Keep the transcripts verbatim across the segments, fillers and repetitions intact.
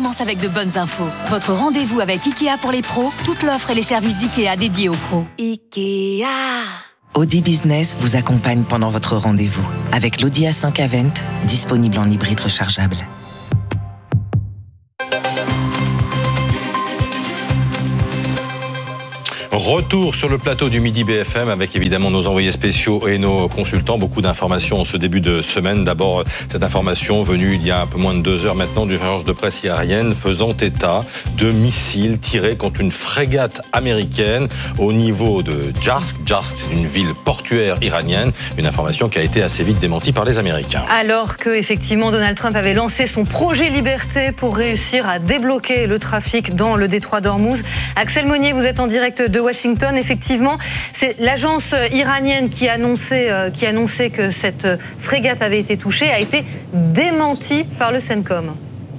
commence avec de bonnes infos. Votre rendez-vous avec Ikea pour les pros, toute l'offre et les services d'Ikea dédiés aux pros. Ikea. Audi Business vous accompagne pendant votre rendez-vous avec l'Audi A cinq Avant, disponible en hybride rechargeable. Retour sur le plateau du Midi B F M avec évidemment nos envoyés spéciaux et nos consultants. Beaucoup d'informations en ce début de semaine. D'abord, cette information venue il y a un peu moins de deux heures maintenant d'une agence de presse iranienne faisant état de missiles tirés contre une frégate américaine au niveau de Jarsk. Jarsk, c'est une ville portuaire iranienne. Une information qui a été assez vite démentie par les Américains. Alors que, effectivement, Donald Trump avait lancé son projet Liberté pour réussir à débloquer le trafic dans le détroit d'Ormuz. Axel Monnier, vous êtes en direct de Washington. Effectivement, c'est l'agence iranienne qui annonçait, euh, qui annonçait que cette frégate avait été touchée, a été démentie par le CENTCOM.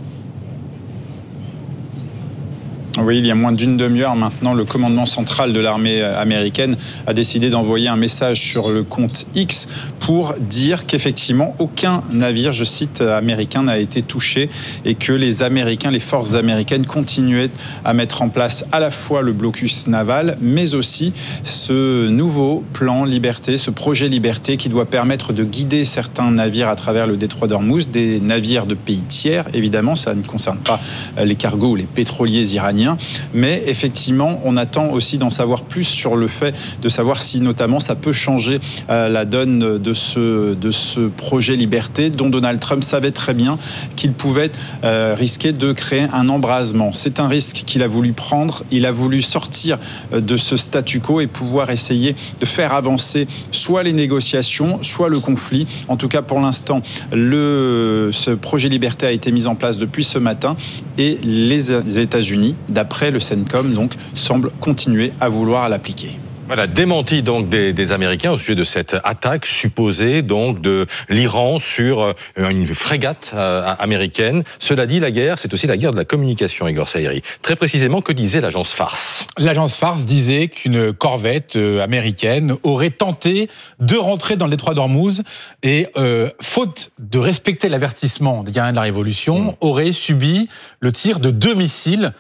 Oui, il y a moins d'une demi-heure maintenant, le commandement central de l'armée américaine a décidé d'envoyer un message sur le compte X pour dire qu'effectivement, aucun navire, je cite, américain n'a été touché et que les Américains, les forces américaines continuaient à mettre en place à la fois le blocus naval, mais aussi ce nouveau plan Liberté, ce projet Liberté qui doit permettre de guider certains navires à travers le détroit d'Ormuz, des navires de pays tiers, évidemment, ça ne concerne pas les cargos ou les pétroliers iraniens. Mais effectivement, on attend aussi d'en savoir plus sur le fait de savoir si notamment ça peut changer euh, la donne de ce, de ce projet Liberté dont Donald Trump savait très bien qu'il pouvait euh, risquer de créer un embrasement. C'est un risque qu'il a voulu prendre. Il a voulu sortir de ce statu quo et pouvoir essayer de faire avancer soit les négociations, soit le conflit. En tout cas, pour l'instant, le, ce projet Liberté a été mis en place depuis ce matin et les États-Unis, d'après le CENTCOM, donc, semble continuer à vouloir l'appliquer. Voilà, démenti donc des, des Américains au sujet de cette attaque supposée donc de l'Iran sur une frégate euh, américaine. Cela dit, la guerre, c'est aussi la guerre de la communication, Igor Saïri. Très précisément, que disait l'agence Fars ? L'agence Fars disait qu'une corvette euh, américaine aurait tenté de rentrer dans le détroit d'Ormuz et, euh, faute de respecter l'avertissement des gardiens de la Révolution, mmh. aurait subi le tir de deux missiles.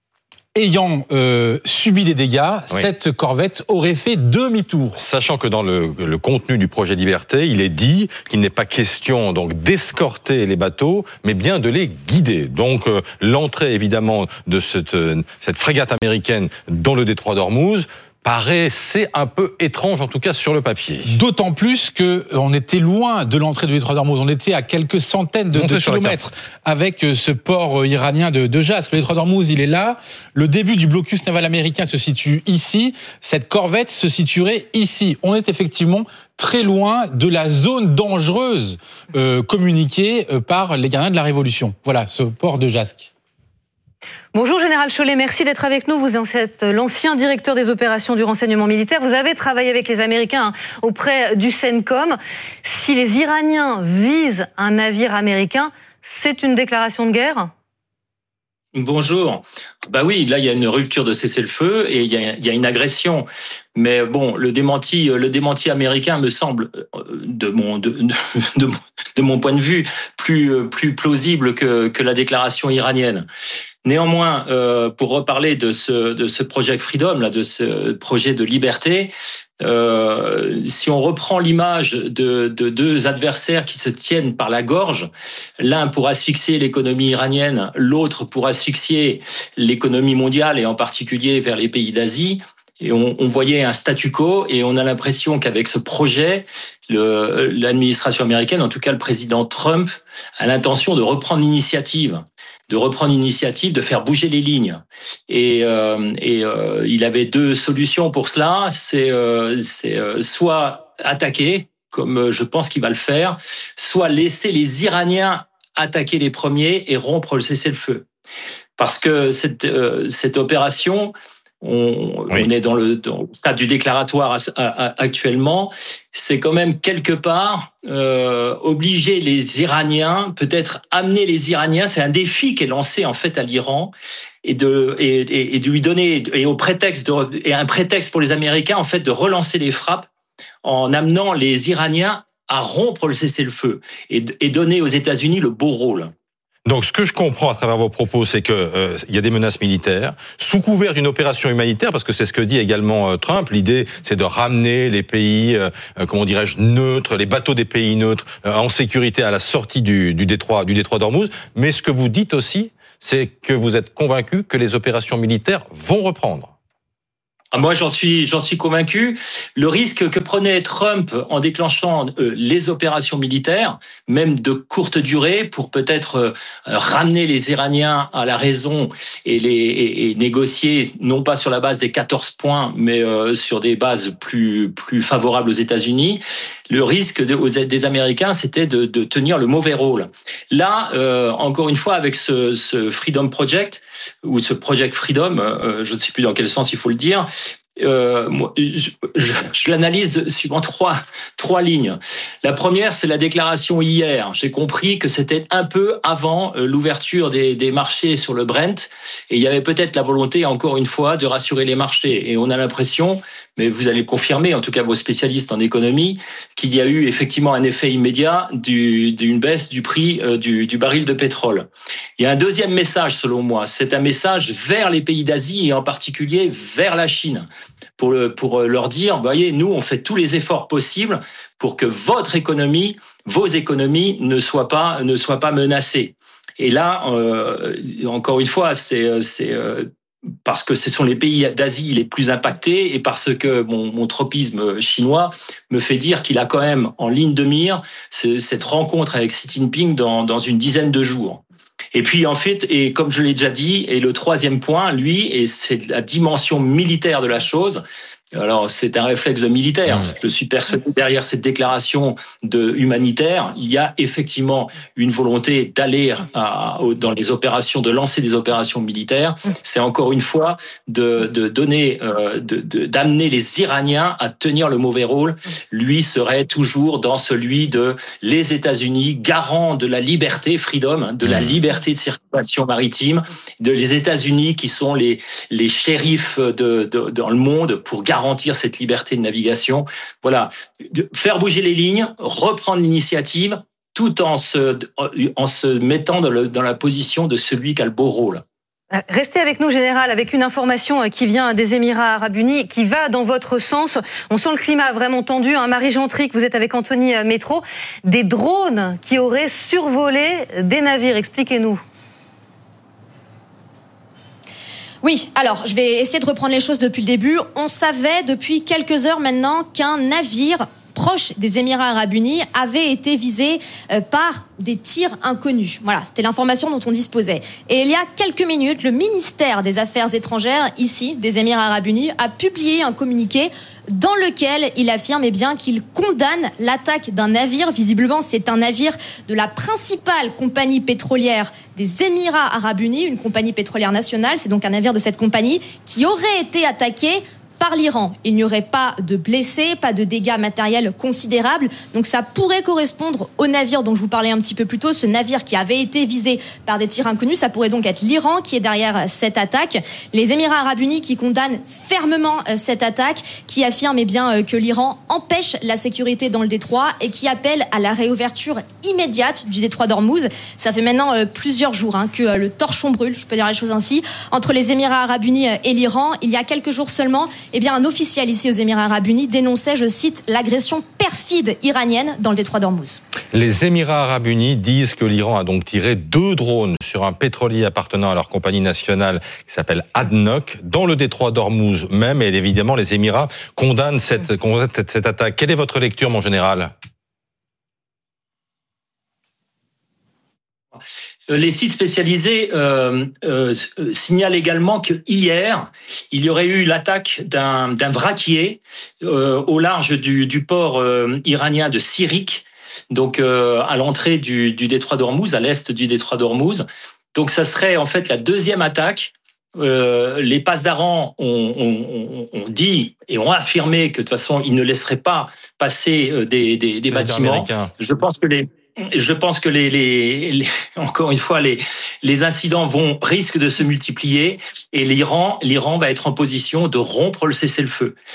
Ayant euh, subi des dégâts, oui. cette corvette aurait fait demi-tour. Sachant que dans le, le contenu du projet Liberté, il est dit qu'il n'est pas question donc d'escorter les bateaux, mais bien de les guider. Donc euh, l'entrée évidemment de cette, euh, cette frégate américaine dans le détroit d'Ormuz paraissait un peu étrange, en tout cas sur le papier. D'autant plus qu'on était loin de l'entrée du détroit d'Ormuz. On était à quelques centaines de, de kilomètres avec ce port iranien de, de Jasque. Le détroit d'Ormuz, il est là. Le début du blocus naval américain se situe ici. Cette corvette se situerait ici. On est effectivement très loin de la zone dangereuse euh, communiquée par les gardiens de la Révolution. Voilà, ce port de Jasque. Bonjour Général Chollet, merci d'être avec nous. Vous êtes l'ancien directeur des opérations du renseignement militaire. Vous avez travaillé avec les Américains auprès du CENTCOM. Si les Iraniens visent un navire américain, c'est une déclaration de guerre ? Bonjour. Bah oui, là il y a une rupture de cessez-le-feu et il y a, il y a une agression. Mais bon, le démenti, le démenti américain me semble, de mon de, de, de, de mon point de vue, plus plus plausible que que la déclaration iranienne. Néanmoins, euh, pour reparler de ce de ce Project Freedom, là, de ce projet de liberté, euh, si on reprend l'image de, de deux adversaires qui se tiennent par la gorge, l'un pour asphyxier l'économie iranienne, l'autre pour asphyxier l'économie mondiale et en particulier vers les pays d'Asie. Et on, on voyait un statu quo et on a l'impression qu'avec ce projet, le, l'administration américaine, en tout cas le président Trump, a l'intention de reprendre l'initiative. de reprendre l'initiative, de faire bouger les lignes. Et, euh, et euh, il avait deux solutions pour cela. C'est, euh, c'est euh, soit attaquer, comme je pense qu'il va le faire, soit laisser les Iraniens attaquer les premiers et rompre le cessez-le-feu. Parce que cette, euh, cette opération, on, oui. on est dans le, dans le stade du déclaratoire à, à, actuellement, c'est quand même quelque part euh, obliger les Iraniens, peut-être amener les Iraniens, c'est un défi qui est lancé en fait à l'Iran, et de, et, et, et de lui donner, et au prétexte de, et un prétexte pour les Américains en fait de relancer les frappes en amenant les Iraniens à rompre le cessez-le-feu et, et donner aux États-Unis le beau rôle. Donc, ce que je comprends à travers vos propos, c'est que euh, il y a des menaces militaires sous couvert d'une opération humanitaire, parce que c'est ce que dit également euh, Trump. L'idée, c'est de ramener les pays, euh, comment dirais-je, neutres, les bateaux des pays neutres, euh, en sécurité à la sortie du, du détroit, du détroit d'Ormuz. Mais ce que vous dites aussi, c'est que vous êtes convaincu que les opérations militaires vont reprendre. Ah, moi, j'en suis, j'en suis convaincu. Le risque que prenait Trump en déclenchant euh, les opérations militaires, même de courte durée, pour peut-être euh, ramener les Iraniens à la raison et les et, et négocier non pas sur la base des quatorze points, mais euh, sur des bases plus plus favorables aux États-Unis. Le risque de, aux, des Américains, c'était de, de tenir le mauvais rôle. Là, euh, encore une fois, avec ce, ce Freedom Project ou ce Project Freedom, euh, je ne sais plus dans quel sens il faut le dire. Euh, moi, je, je, je l'analyse suivant trois trois lignes. La première, c'est la déclaration hier. J'ai compris que c'était un peu avant l'ouverture des, des marchés sur le Brent, et il y avait peut-être la volonté, encore une fois, de rassurer les marchés. Et on a l'impression, mais vous allez le confirmer, en tout cas vos spécialistes en économie, qu'il y a eu effectivement un effet immédiat du, d'une baisse du prix du, du baril de pétrole. Il y a un deuxième message, selon moi, c'est un message vers les pays d'Asie et en particulier vers la Chine. Pour, le, pour leur dire, voyez, nous, on fait tous les efforts possibles pour que votre économie, vos économies ne soient pas, ne soient pas menacées. Et là, euh, encore une fois, c'est, c'est euh, parce que ce sont les pays d'Asie les plus impactés et parce que mon, mon tropisme chinois me fait dire qu'il a quand même en ligne de mire cette rencontre avec Xi Jinping dans, dans une dizaine de jours. Et puis en fait, et comme je l'ai déjà dit, et le troisième point, lui, et c'est la dimension militaire de la chose. Alors, c'est un réflexe de militaire. Je suis persuadé que derrière cette déclaration de humanitaire, il y a effectivement une volonté d'aller à, dans les opérations, de lancer des opérations militaires. C'est encore une fois de, de donner, euh, de, de, d'amener les Iraniens à tenir le mauvais rôle. Lui serait toujours dans celui de les États-Unis, garant de la liberté, freedom, de la liberté de circulation maritime, de les États-Unis qui sont les, les shérifs de, de, dans le monde pour garantir garantir cette liberté de navigation. Voilà, faire bouger les lignes, reprendre l'initiative, tout en se, en se mettant dans, le, dans la position de celui qui a le beau rôle. Restez avec nous, Général, avec une information qui vient des Émirats Arabes Unis, qui va dans votre sens. On sent le climat vraiment tendu. Hein. Marie Gentric, vous êtes avec Anthony Métro. Des drones qui auraient survolé des navires. Expliquez-nous. Oui, alors je vais essayer de reprendre les choses depuis le début. On savait depuis quelques heures maintenant qu'un navire proche des Émirats Arabes Unis avait été visé par des tirs inconnus. Voilà, c'était l'information dont on disposait. Et il y a quelques minutes, le ministère des Affaires étrangères, ici, des Émirats Arabes Unis, a publié un communiqué dans lequel il affirme eh bien, qu'il condamne l'attaque d'un navire. Visiblement, c'est un navire de la principale compagnie pétrolière des Émirats Arabes Unis, une compagnie pétrolière nationale. C'est donc un navire de cette compagnie qui aurait été attaqué par l'Iran. Il n'y aurait pas de blessés, pas de dégâts matériels considérables. Donc ça pourrait correspondre au navire dont je vous parlais un petit peu plus tôt, ce navire qui avait été visé par des tirs inconnus. Ça pourrait donc être l'Iran qui est derrière cette attaque. Les Émirats Arabes Unis qui condamnent fermement cette attaque, qui affirment eh bien, que l'Iran empêche la sécurité dans le détroit et qui appellent à la réouverture immédiate du détroit d'Ormuz. Ça fait maintenant plusieurs jours hein, que le torchon brûle, je peux dire les choses ainsi, entre les Émirats Arabes Unis et l'Iran. Il y a quelques jours seulement, eh bien, un officiel ici aux Émirats Arabes Unis dénonçait, je cite, l'agression perfide iranienne dans le détroit d'Ormuz. Les Émirats Arabes Unis disent que l'Iran a donc tiré deux drones sur un pétrolier appartenant à leur compagnie nationale qui s'appelle A D N O C dans le détroit d'Ormuz même. Et évidemment, les Émirats condamnent cette, condamnent cette attaque. Quelle est votre lecture, mon général ? Les sites spécialisés euh, euh, signalent également que hier, il y aurait eu l'attaque d'un, d'un vraquier euh, au large du, du port euh, iranien de Sirik, donc euh, à l'entrée du, du détroit d'Ormuz, à l'est du détroit d'Ormuz. Donc ça serait en fait la deuxième attaque. Euh, les Pasdaran ont, ont, ont dit et ont affirmé que de toute façon ils ne laisseraient pas passer des, des, des bâtiments. Américains. Je pense que les Je pense que les, les, les encore une fois les les incidents vont risquent de se multiplier et l'Iran l'Iran va être en position de rompre le cessez-le-feu.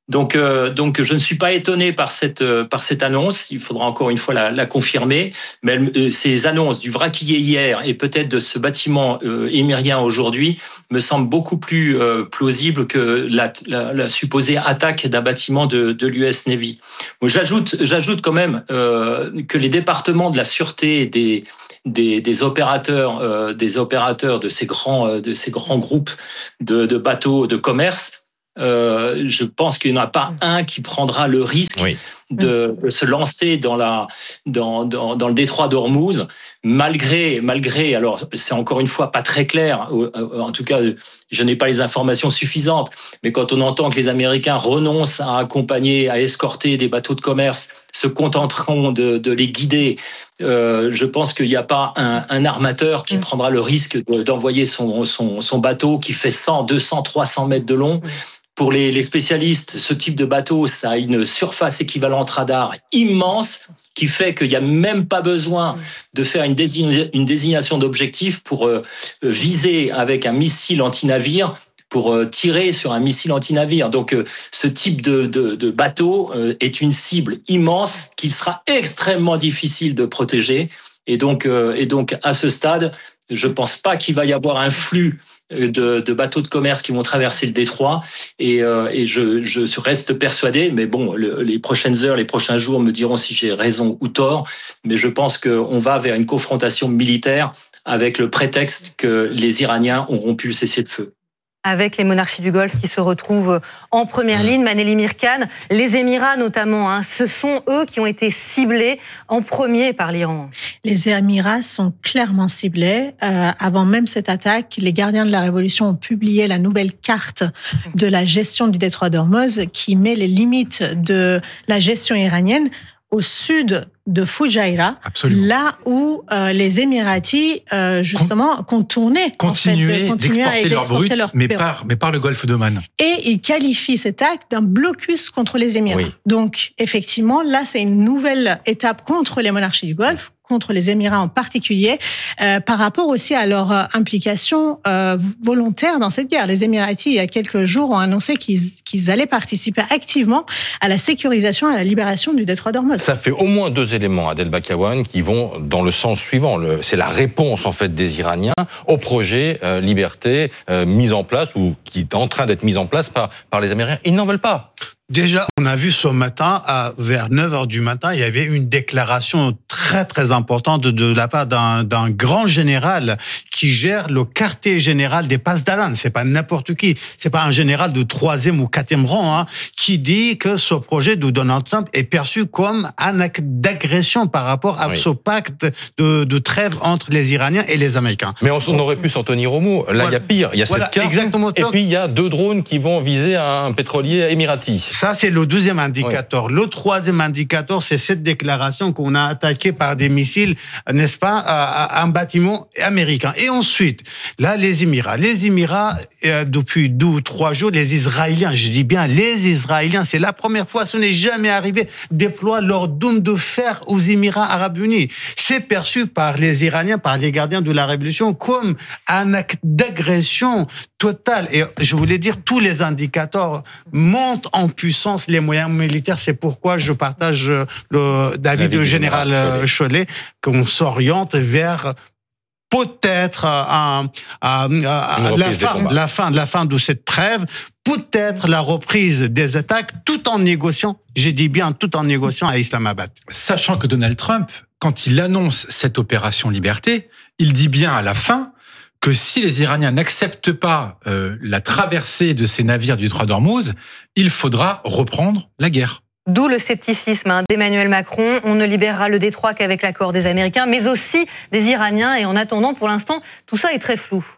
Donc, euh, donc, je ne suis pas étonné par cette euh, par cette annonce. Il faudra encore une fois la, la confirmer. Mais euh, ces annonces du vraquillé hier et peut-être de ce bâtiment euh, émirien aujourd'hui me semblent beaucoup plus euh, plausibles que la, la, la supposée attaque d'un bâtiment de, de l'U S Navy. Bon, j'ajoute, j'ajoute quand même euh, que les départements de la sûreté des Des, des opérateurs, euh, des opérateurs de ces grands, euh, de ces grands groupes de, de bateaux de commerce, euh, je pense qu'il n'y en a pas un qui prendra le risque oui. de, de se lancer dans la, dans, dans, dans le détroit d'Ormuz, malgré, malgré, alors c'est encore une fois pas très clair, en tout cas, je n'ai pas les informations suffisantes, mais quand on entend que les Américains renoncent à accompagner, à escorter des bateaux de commerce, se contenteront de, de les guider, euh, je pense qu'il n'y a pas un, un armateur qui mmh. prendra le risque de, d'envoyer son, son, son bateau qui fait cent, deux cents, trois cents mètres de long. Mmh. Pour les, les spécialistes, ce type de bateau, ça a une surface équivalente radar immense qui fait qu'il n'y a même pas besoin de faire une, désign, une désignation d'objectif pour euh, viser avec un missile anti-navire, pour euh, tirer sur un missile anti-navire. Donc, euh, ce type de, de, de bateau euh, est une cible immense qu'il sera extrêmement difficile de protéger. Et donc, euh, et donc à ce stade, je ne pense pas qu'il va y avoir un flux De, de bateaux de commerce qui vont traverser le détroit et, euh, et je, je reste persuadé, mais bon, le, les prochaines heures, les prochains jours me diront si j'ai raison ou tort, mais je pense qu'on va vers une confrontation militaire avec le prétexte que les Iraniens ont rompu le cessez-le-feu. Avec les monarchies du Golfe qui se retrouvent en première ligne, Maneli Mirkan, les Émirats notamment, hein, ce sont eux qui ont été ciblés en premier par l'Iran. Les Émirats sont clairement ciblés. Euh, avant même cette attaque, les gardiens de la Révolution ont publié la nouvelle carte de la gestion du détroit d'Ormuz qui met les limites de la gestion iranienne au sud de Fujairah, Absolument. là où euh, les Émiratis, euh, justement, contournaient... Continuer en fait, de, d'exporter leur brut, leur mais, par, mais par le golfe d'Oman. Et ils qualifient cet acte d'un blocus contre les Émirats. Oui. Donc, effectivement, là, c'est une nouvelle étape contre les monarchies du Golfe, contre les Émirats en particulier, euh, par rapport aussi à leur euh, implication euh, volontaire dans cette guerre. Les Émiratis, il y a quelques jours, ont annoncé qu'ils, qu'ils allaient participer activement à la sécurisation, à la libération du détroit d'Ormuz. Ça fait au moins deux éléments, Adel Bakawan, qui vont dans le sens suivant. Le, c'est la réponse, en fait, des Iraniens au projet euh, Liberté euh, mis en place, ou qui est en train d'être mis en place par, par les Américains. Ils n'en veulent pas. Déjà, on a vu ce matin, à, vers neuf heures du matin, il y avait une déclaration très très importante de, de la part d'un, d'un grand général qui gère le quartier général des Passes d'Alan. C'est pas n'importe qui, c'est pas un général de troisième ou quatrième rang, hein, qui dit que ce projet de Donald Trump est perçu comme un acte d'agression par rapport à oui. ce pacte de, de trêve entre les Iraniens et les Américains. Mais on, on aurait pu s'en tenir au mot. Là, il voilà. y a pire. Il y a voilà, cette carte, exactement. Et puis il y a deux drones qui vont viser un pétrolier émirati. Ça, c'est le deuxième indicateur. Oui. Le troisième indicateur, c'est cette déclaration qu'on a attaqué par des missiles, n'est-ce pas, à un bâtiment américain. Et ensuite, là, les Émirats. Les Émirats, euh, depuis deux ou trois jours, les Israéliens, je dis bien les Israéliens, c'est la première fois, ce n'est jamais arrivé, déploient leur dôme de fer aux Émirats arabes unis. C'est perçu par les Iraniens, par les gardiens de la Révolution, comme un acte d'agression totale. Et je voulais dire, tous les indicateurs montent en puissance les moyens militaires. C'est pourquoi je partage le d'avis du général Chollet, Chollet qu'on s'oriente vers peut-être un, un, un, la fin, la fin, la fin de cette trêve, peut-être la reprise des attaques, tout en négociant, j'ai dit bien, tout en négociant à Islamabad. Sachant que Donald Trump, quand il annonce cette opération Liberté, il dit bien à la fin que si les Iraniens n'acceptent pas euh, la traversée de ces navires du détroit d'Ormuz, il faudra reprendre la guerre. D'où le scepticisme hein, d'Emmanuel Macron. On ne libérera le détroit qu'avec l'accord des Américains, mais aussi des Iraniens. Et en attendant, pour l'instant, tout ça est très flou.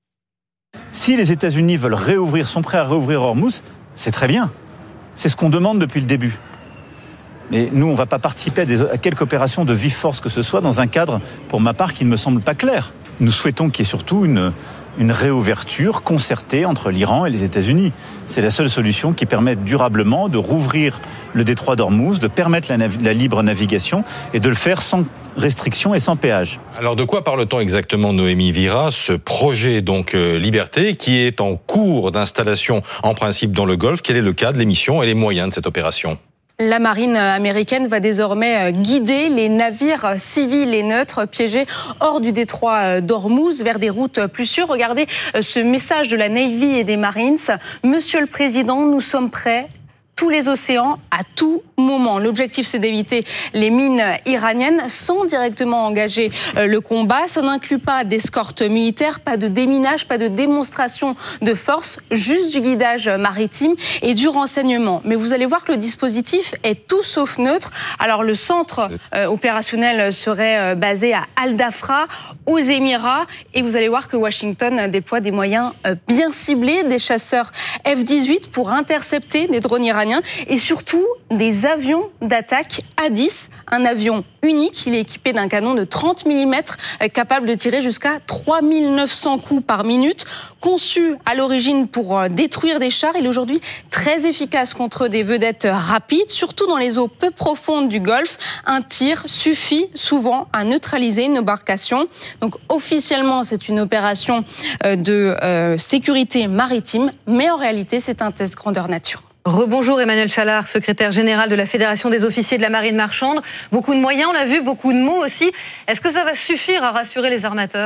Si les États-Unis veulent réouvrir, sont prêts à réouvrir Ormuz, c'est très bien. C'est ce qu'on demande depuis le début. Mais nous, on ne va pas participer à, des, à quelque opération de vive force que ce soit dans un cadre, pour ma part, qui ne me semble pas clair. Nous souhaitons qu'il y ait surtout une, une réouverture concertée entre l'Iran et les États-Unis. C'est la seule solution qui permette durablement de rouvrir le détroit d'Ormuz, de permettre la, nav- la libre navigation et de le faire sans restriction et sans péage. Alors de quoi parle-t-on exactement, Noémie Vira, ce projet donc euh, Liberté qui est en cours d'installation en principe dans le Golfe? Quel est le cadre, les missions et les moyens de cette opération? La marine américaine va désormais guider les navires civils et neutres piégés hors du détroit d'Ormuz vers des routes plus sûres. Regardez ce message de la Navy et des Marines. Monsieur le Président, nous sommes prêts. Tous les océans à tout moment. L'objectif, c'est d'éviter les mines iraniennes sans directement engager le combat. Ça n'inclut pas d'escorte militaire, pas de déminage, pas de démonstration de force, juste du guidage maritime et du renseignement. Mais vous allez voir que le dispositif est tout sauf neutre. Alors le centre euh, opérationnel serait euh, basé à Al Dhafra, aux Émirats, et vous allez voir que Washington déploie des moyens euh, bien ciblés, des chasseurs F dix-huit pour intercepter des drones iraniens et surtout des avions d'attaque A dix, un avion unique. Il est équipé d'un canon de trente millimètres capable de tirer jusqu'à trois mille neuf cents coups par minute. Conçu à l'origine pour détruire des chars, il est aujourd'hui très efficace contre des vedettes rapides, surtout dans les eaux peu profondes du Golfe. Un tir suffit souvent à neutraliser une embarcation. Donc officiellement, c'est une opération de euh, sécurité maritime, mais en réalité, c'est un test grandeur nature. Rebonjour Emmanuel Chalard, secrétaire général de la Fédération des officiers de la marine marchande. Beaucoup de moyens, on l'a vu, beaucoup de mots aussi. Est-ce que ça va suffire à rassurer les armateurs ?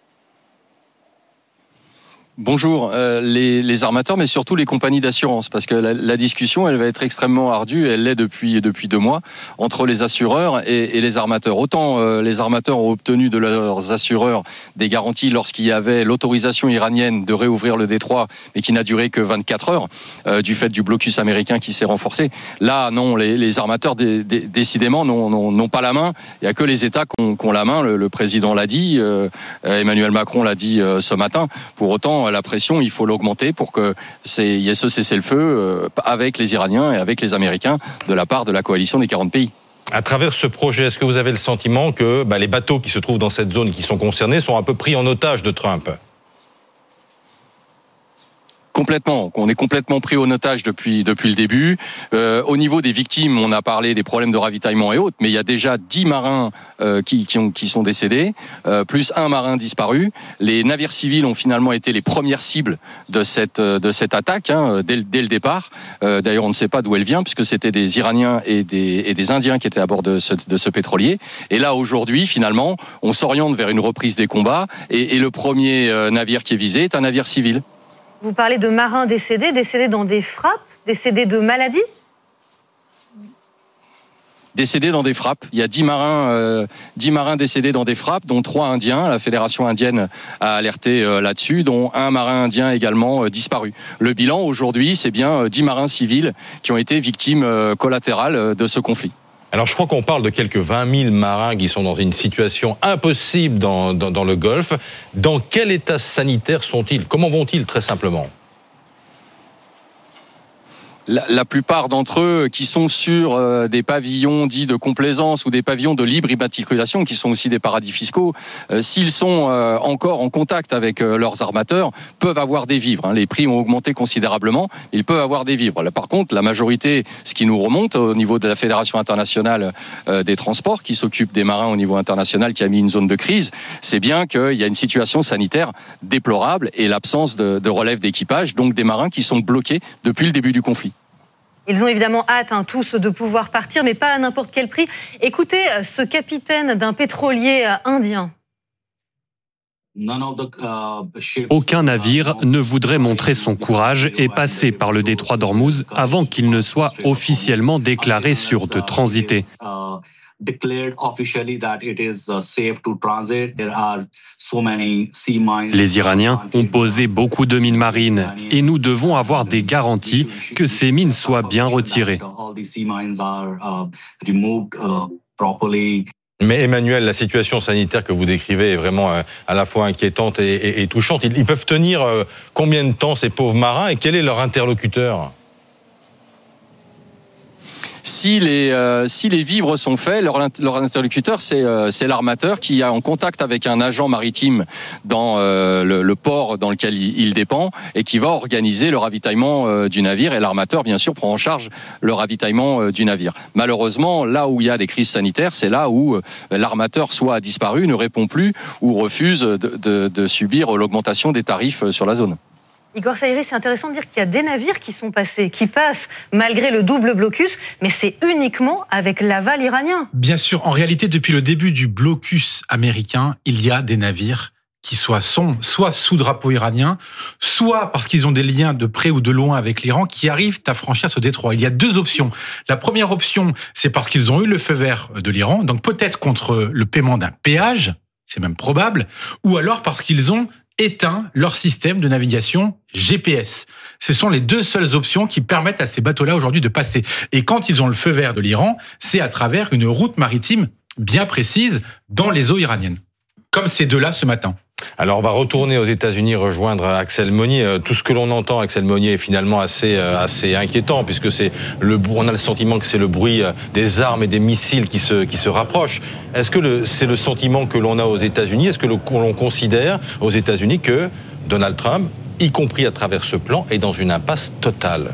Bonjour, euh, les, les armateurs, mais surtout les compagnies d'assurance, parce que la, la discussion, elle va être extrêmement ardue, elle l'est depuis depuis deux mois, entre les assureurs et, et les armateurs. Autant euh, les armateurs ont obtenu de leurs assureurs des garanties lorsqu'il y avait l'autorisation iranienne de réouvrir le détroit, mais qui n'a duré que vingt-quatre heures, euh, du fait du blocus américain qui s'est renforcé. Là, non, les, les armateurs, dé, dé, décidément, n'ont, n'ont, n'ont pas la main. Il n'y a que les États qui ont, qui ont la main. Le, le président l'a dit, euh, Emmanuel Macron l'a dit euh, ce matin. Pour autant, la pression, il faut l'augmenter pour que il y ait ce cessez-le-feu avec les Iraniens et avec les Américains de la part de la coalition des quarante pays. À travers ce projet, est-ce que vous avez le sentiment que bah, les bateaux qui se trouvent dans cette zone et qui sont concernés sont un peu pris en otage de Trump ? Complètement, on est complètement pris en otage depuis depuis le début. Euh, au niveau des victimes, on a parlé des problèmes de ravitaillement et autres, mais il y a déjà dix marins euh, qui qui, ont, qui sont décédés, euh, plus un marin disparu. Les navires civils ont finalement été les premières cibles de cette de cette attaque hein, dès, dès le départ. Euh, d'ailleurs, on ne sait pas d'où elle vient puisque c'était des Iraniens et des et des Indiens qui étaient à bord de ce de ce pétrolier. Et là, aujourd'hui, finalement, on s'oriente vers une reprise des combats et, et le premier euh, navire qui est visé est un navire civil. Vous parlez de marins décédés, décédés dans des frappes, décédés de maladies ? Décédés dans des frappes. Il y a dix marins, euh, dix marins décédés dans des frappes, dont trois indiens. La fédération indienne a alerté euh, là-dessus, dont un marin indien également euh, disparu. Le bilan aujourd'hui, c'est bien euh, dix marins civils qui ont été victimes euh, collatérales euh, de ce conflit. Alors je crois qu'on parle de quelques vingt mille marins qui sont dans une situation impossible dans, dans, dans le Golfe. Dans quel état sanitaire sont-ils ? Comment vont-ils très simplement ? La, la plupart d'entre eux qui sont sur euh, des pavillons dits de complaisance ou des pavillons de libre immatriculation, qui sont aussi des paradis fiscaux, euh, s'ils sont euh, encore en contact avec euh, leurs armateurs, peuvent avoir des vivres. Hein. Les prix ont augmenté considérablement, ils peuvent avoir des vivres. Là, par contre, la majorité, ce qui nous remonte au niveau de la Fédération internationale euh, des transports, qui s'occupe des marins au niveau international, qui a mis une zone de crise, c'est bien qu'il y a une situation sanitaire déplorable et l'absence de, de relève d'équipage, donc des marins qui sont bloqués depuis le début du conflit. Ils ont évidemment hâte, hein, tous, de pouvoir partir, mais pas à n'importe quel prix. Écoutez ce capitaine d'un pétrolier indien. Aucun navire ne voudrait montrer son courage et passer par le détroit d'Ormuz avant qu'il ne soit officiellement déclaré sûr de transiter. Les Iraniens ont posé beaucoup de mines marines et nous devons avoir des garanties que ces mines soient bien retirées. Mais Emmanuel, la situation sanitaire que vous décrivez est vraiment à la fois inquiétante et, et, et touchante. Ils peuvent tenir combien de temps ces pauvres marins et quel est leur interlocuteur ? Si les euh, si les vivres sont faits, leur, leur interlocuteur c'est euh, c'est l'armateur qui est en contact avec un agent maritime dans euh, le, le port dans lequel il, il dépend et qui va organiser le ravitaillement euh, du navire, et l'armateur bien sûr prend en charge le ravitaillement euh, du navire. Malheureusement, là où il y a des crises sanitaires, c'est là où euh, l'armateur soit a disparu, ne répond plus ou refuse de, de, de subir l'augmentation des tarifs sur la zone. Igor Saïri, c'est intéressant de dire qu'il y a des navires qui sont passés, qui passent malgré le double blocus, mais c'est uniquement avec l'aval iranien. Bien sûr, en réalité, depuis le début du blocus américain, il y a des navires qui soient sont soit sous drapeau iranien, soit parce qu'ils ont des liens de près ou de loin avec l'Iran, qui arrivent à franchir ce détroit. Il y a deux options. La première option, c'est parce qu'ils ont eu le feu vert de l'Iran, donc peut-être contre le paiement d'un péage, c'est même probable, ou alors parce qu'ils ont éteint leur système de navigation G P S. Ce sont les deux seules options qui permettent à ces bateaux-là aujourd'hui de passer. Et quand ils ont le feu vert de l'Iran, c'est à travers une route maritime bien précise dans les eaux iraniennes. Comme ces deux-là ce matin. Alors on va retourner aux États-Unis rejoindre Axel Monnier. Tout ce que l'on entend, Axel Monnier, est finalement assez assez inquiétant, puisque c'est le on a le sentiment que c'est le bruit des armes et des missiles qui se qui se rapprochent. Est-ce que le, c'est le sentiment que l'on a aux États-Unis? Est-ce que l'on considère aux États-Unis que Donald Trump, y compris à travers ce plan, est dans une impasse totale?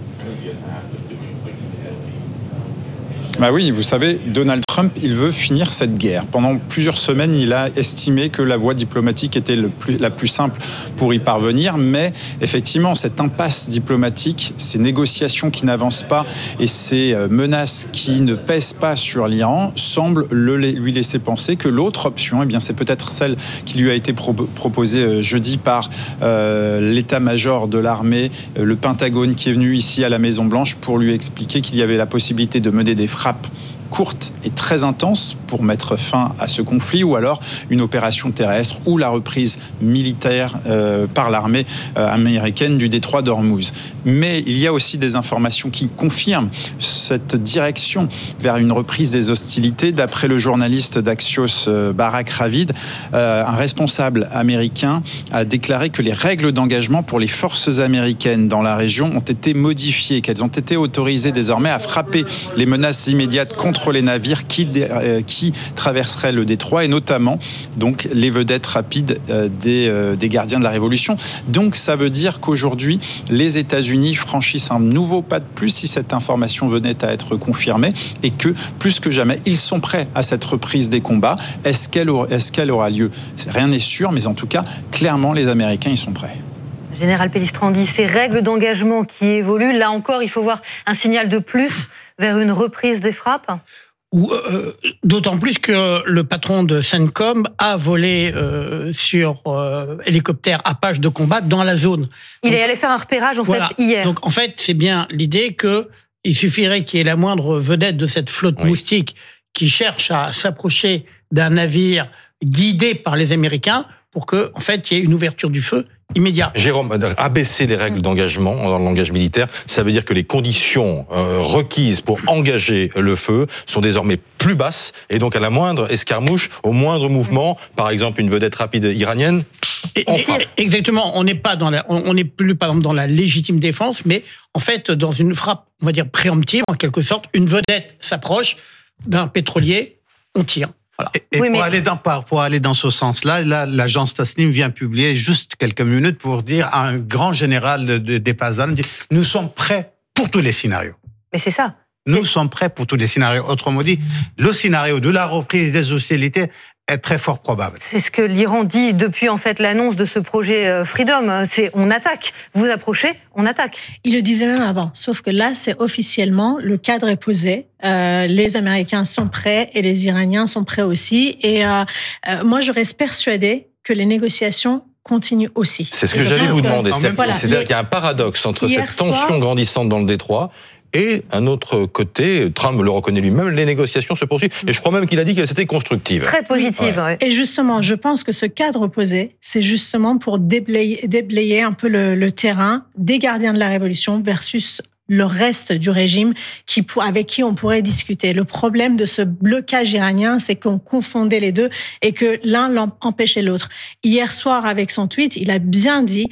Bah oui, vous savez, Donald Trump, il veut finir cette guerre. Pendant plusieurs semaines, il a estimé que la voie diplomatique était le plus, la plus simple pour y parvenir. Mais effectivement, cette impasse diplomatique, ces négociations qui n'avancent pas et ces menaces qui ne pèsent pas sur l'Iran semblent le, lui laisser penser que l'autre option, eh bien, c'est peut-être celle qui lui a été pro- proposée jeudi par euh, l'état-major de l'armée, euh, le Pentagone, qui est venu ici à la Maison-Blanche pour lui expliquer qu'il y avait la possibilité de mener des frappes courte et très intense pour mettre fin à ce conflit, ou alors une opération terrestre ou la reprise militaire euh, par l'armée euh, américaine du détroit d'Ormuz. Mais il y a aussi des informations qui confirment cette direction vers une reprise des hostilités. D'après le journaliste d'Axios euh, Barak Ravid, euh, un responsable américain a déclaré que les règles d'engagement pour les forces américaines dans la région ont été modifiées, qu'elles ont été autorisées désormais à frapper les menaces immédiates contre les navires qui, euh, qui traverseraient le détroit, et notamment donc les vedettes rapides euh, des, euh, des gardiens de la Révolution. Donc ça veut dire qu'aujourd'hui, les États-Unis franchissent un nouveau pas de plus si cette information venait à être confirmée, et que plus que jamais, ils sont prêts à cette reprise des combats. Est-ce qu'elle aura, est-ce qu'elle aura lieu? Rien n'est sûr, mais en tout cas, clairement, les Américains y sont prêts. Général Pellistrandi, ces règles d'engagement qui évoluent, là encore, il faut voir un signal de plus vers une reprise des frappes? Ou, euh, d'autant plus que le patron de CENTCOM a volé euh, sur euh, hélicoptère Apache de combat dans la zone. Il Donc, est allé faire un repérage en voilà. fait hier. Donc en fait, c'est bien l'idée que il suffirait qu'il y ait la moindre vedette de cette flotte oui. moustique qui cherche à s'approcher d'un navire guidé par les Américains pour que, en fait, il y ait une ouverture du feu immédiat. Jérôme, abaisser les règles d'engagement dans le langage militaire, ça veut dire que les conditions euh, requises pour engager le feu sont désormais plus basses, et donc à la moindre escarmouche, au moindre mouvement, par exemple une vedette rapide iranienne, on frappe. Exactement, on n'est pas dans la, on n'est plus par exemple dans la légitime défense, mais en fait dans une frappe, on va dire préemptive en quelque sorte, une vedette s'approche d'un pétrolier, on tire. Voilà. Et, et oui, pour, mais... aller dans, pour aller dans ce sens-là, là, l'agence Tasnim vient publier juste quelques minutes pour dire à un grand général de, de, des Pazan, nous sommes prêts pour tous les scénarios. Mais c'est ça. Nous mais... sommes prêts pour tous les scénarios. Autrement dit, le scénario de la reprise des hostilités est très fort probable. C'est ce que l'Iran dit depuis en fait l'annonce de ce projet Freedom. C'est on attaque. Vous approchez, on attaque. Il le disait même avant. Sauf que là, c'est officiellement le cadre est posé. Euh, les Américains sont prêts et les Iraniens sont prêts aussi. Et euh, euh, moi, je reste persuadée que les négociations continuent aussi. C'est ce que j'allais vous demander. C'est-à-dire voilà, qu'il y a un paradoxe entre cette tension soir, grandissante dans le détroit et un autre côté, Trump le reconnaît lui-même, les négociations se poursuivent. Et je crois même qu'il a dit qu'elles étaient constructives. Très positives. Ouais. Et justement, je pense que ce cadre posé, c'est justement pour déblayer, déblayer un peu le, le terrain des gardiens de la Révolution versus le reste du régime qui, avec qui on pourrait discuter. Le problème de ce blocage iranien, c'est qu'on confondait les deux et que l'un empêchait l'autre. Hier soir, avec son tweet, il a bien dit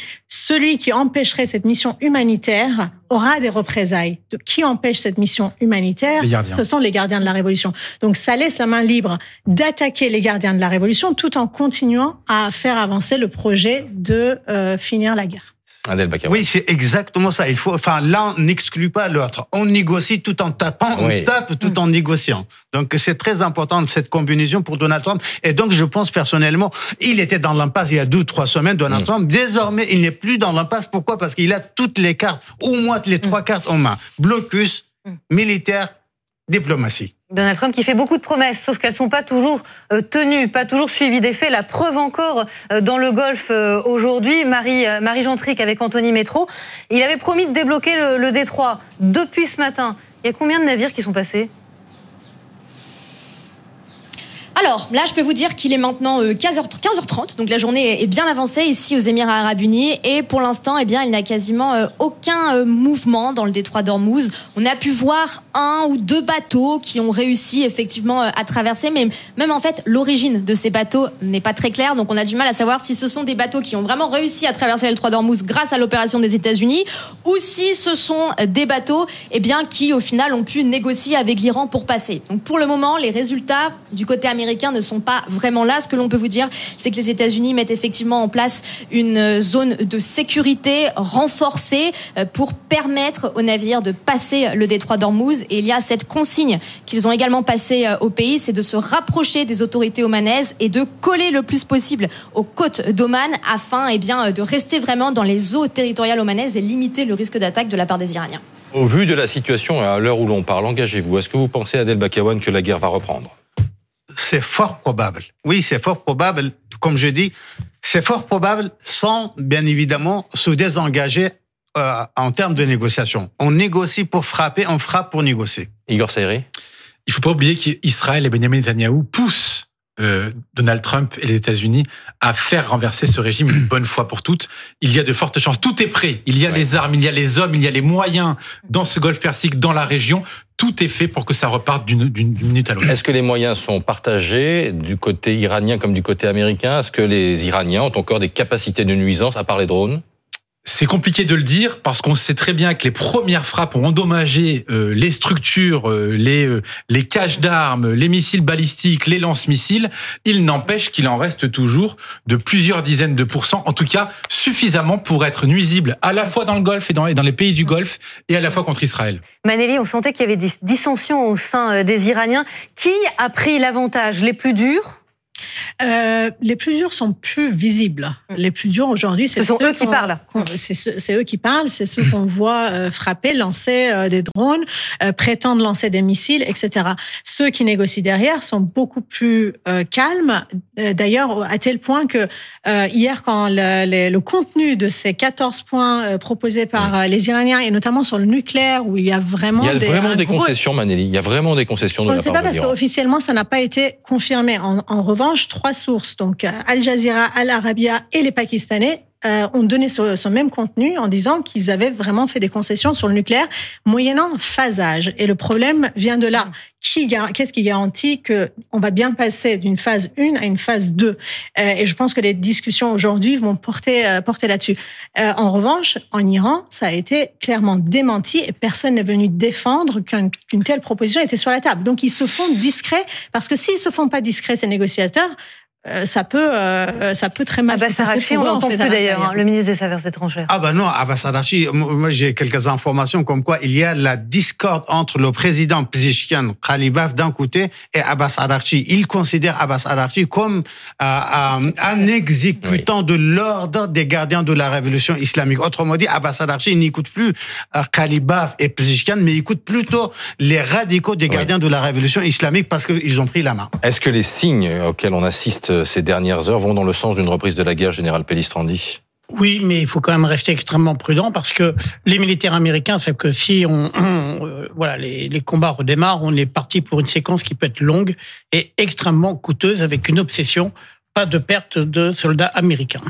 celui qui empêcherait cette mission humanitaire aura des représailles. De qui empêche cette mission humanitaire? Ce sont les gardiens de la Révolution. Donc ça laisse la main libre d'attaquer les gardiens de la Révolution tout en continuant à faire avancer le projet de euh, finir la guerre. Adel Bakawan. Oui, c'est exactement ça. Il faut, enfin, l'un n'exclut pas l'autre. On négocie tout en tapant, oui. on tape tout en négociant. Donc, c'est très important cette combinaison pour Donald Trump. Et donc, je pense personnellement, il était dans l'impasse il y a deux, trois semaines, Donald mmh. Trump. Désormais, il n'est plus dans l'impasse. Pourquoi? Parce qu'il a toutes les cartes, au moins les trois mmh. cartes en main. Blocus, mmh. militaire, diplomatie. Donald Trump qui fait beaucoup de promesses, sauf qu'elles ne sont pas toujours euh, tenues, pas toujours suivies des faits. La preuve encore euh, dans le Golfe euh, aujourd'hui, Marie, euh, Marie Gentric avec Anthony Métro, il avait promis de débloquer le, le détroit. Depuis ce matin, il y a combien de navires qui sont passés ? Alors, là, je peux vous dire qu'il est maintenant quinze heures trente, donc la journée est bien avancée ici aux Émirats Arabes Unis. Et pour l'instant, eh bien, il n'y a quasiment aucun mouvement dans le détroit d'Ormuz. On a pu voir un ou deux bateaux qui ont réussi effectivement à traverser, mais même en fait, l'origine de ces bateaux n'est pas très claire. Donc, on a du mal à savoir si ce sont des bateaux qui ont vraiment réussi à traverser le détroit d'Ormuz grâce à l'opération des États-Unis, ou si ce sont des bateaux, eh bien, qui au final ont pu négocier avec l'Iran pour passer. Donc, pour le moment, les résultats du côté américain américains ne sont pas vraiment là. Ce que l'on peut vous dire, c'est que les États-Unis mettent effectivement en place une zone de sécurité renforcée pour permettre aux navires de passer le détroit d'Ormuz. Et il y a cette consigne qu'ils ont également passée au pays, c'est de se rapprocher des autorités omanaises et de coller le plus possible aux côtes d'Oman afin eh bien, de rester vraiment dans les eaux territoriales omanaises et limiter le risque d'attaque de la part des Iraniens. Au vu de la situation, à l'heure où l'on parle, engagez-vous. Est-ce que vous pensez, Adel Bakawan, que la guerre va reprendre ? C'est fort probable. Oui, c'est fort probable. Comme je dis, c'est fort probable sans, bien évidemment, se désengager euh, en termes de négociation. On négocie pour frapper, on frappe pour négocier. Igor Saïri ? Il ne faut pas oublier qu'Israël et Benjamin Netanyahou poussent euh, Donald Trump et les États-Unis à faire renverser ce régime une bonne fois pour toutes. Il y a de fortes chances. Tout est prêt. Il y a ouais. les armes, il y a les hommes, il y a les moyens dans ce Golfe Persique, dans la région. Tout est fait pour que ça reparte d'une, d'une minute à l'autre. Est-ce que les moyens sont partagés du côté iranien comme du côté américain ? Est-ce que les Iraniens ont encore des capacités de nuisance à part les drones ? C'est compliqué de le dire parce qu'on sait très bien que les premières frappes ont endommagé euh, les structures, euh, les euh, les caches d'armes, les missiles balistiques, les lance-missiles. Il n'empêche qu'il en reste toujours de plusieurs dizaines de pourcents, en tout cas suffisamment pour être nuisible à la fois dans le Golfe et dans, et dans les pays du Golfe et à la fois contre Israël. Maneli, on sentait qu'il y avait des dissensions au sein des Iraniens. Qui a pris l'avantage ? Les plus durs ? Euh, les plus durs sont plus visibles. Les plus durs aujourd'hui, c'est ce sont ceux eux qui parlent. C'est, ceux, c'est eux qui parlent, c'est ceux qu'on voit euh, frapper, lancer euh, des drones, euh, prétendre lancer des missiles, et cetera. Ceux qui négocient derrière sont beaucoup plus euh, calmes. Euh, d'ailleurs, à tel point que euh, hier, quand le, le, le contenu de ces quatorze points euh, proposés par euh, les Iraniens, et notamment sur le nucléaire, où il y a vraiment il y a des, vraiment des gros... concessions, Maneli. Il y a vraiment des concessions de On la ne sait part pas de parce qu'officiellement, ça n'a pas été confirmé. En, en revanche, trois sources, donc Al Jazeera, Al Arabiya et les Pakistanais, euh, ont donné ce, ce même contenu en disant qu'ils avaient vraiment fait des concessions sur le nucléaire, moyennant phasage. Et le problème vient de là. Qui, qu'est-ce qui garantit qu'on va bien passer d'une phase un à une phase deux ? euh, Et je pense que les discussions aujourd'hui vont porter, euh, porter là-dessus. Euh, en revanche, en Iran, ça a été clairement démenti et personne n'est venu défendre qu'une, qu'une telle proposition était sur la table. Donc ils se font discrets, parce que s'ils se font pas discrets, ces négociateurs, Euh, ça peut, euh, ça peut très mal se passer. Abbas Araghchi, on l'entend plus d'ailleurs, hein, le ministre des Affaires étrangères. Ah ben non, Abbas Araghchi, moi j'ai quelques informations comme quoi il y a la discorde entre le président Pezeshkian Khalibaf d'un côté et Abbas Araghchi. Il considère Abbas Araghchi comme euh, euh, un exécutant oui. de l'ordre des gardiens de la révolution islamique. Autrement dit, Abbas Araghchi il n'écoute plus euh, Khalibaf et Pezeshkian, mais il écoute plutôt les radicaux des gardiens oui. de la révolution islamique parce qu'ils ont pris la main. Est-ce que les signes auxquels on assiste ces dernières heures vont dans le sens d'une reprise de la guerre, général Pellistrandi ? Oui, mais il faut quand même rester extrêmement prudent parce que les militaires américains savent que si on, on euh, voilà les, les combats redémarrent, on est parti pour une séquence qui peut être longue et extrêmement coûteuse avec une obsession, pas de perte de soldats américains.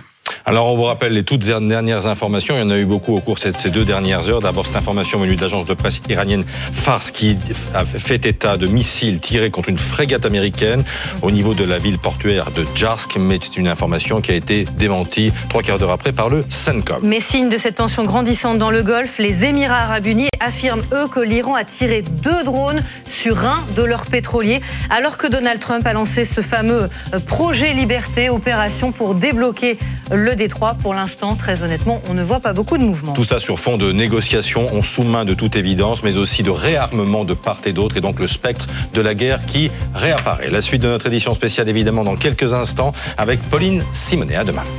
Alors, on vous rappelle les toutes dernières informations. Il y en a eu beaucoup au cours de ces deux dernières heures. D'abord, cette information venue de l'agence de presse iranienne Fars qui a fait état de missiles tirés contre une frégate américaine au niveau de la ville portuaire de Jarsk. Mais c'est une information qui a été démentie trois quarts d'heure après par le CENTCOM. Mais signe de cette tension grandissante dans le Golfe, les Émirats arabes unis affirment, eux, que l'Iran a tiré deux drones sur un de leurs pétroliers, alors que Donald Trump a lancé ce fameux projet Liberté, opération pour débloquer le détroit. Pour l'instant, très honnêtement, on ne voit pas beaucoup de mouvements. Tout ça sur fond de négociations, on sous-main de toute évidence, mais aussi de réarmement de part et d'autre, et donc le spectre de la guerre qui réapparaît. La suite de notre édition spéciale, évidemment, dans quelques instants, avec Pauline Simonet. À demain.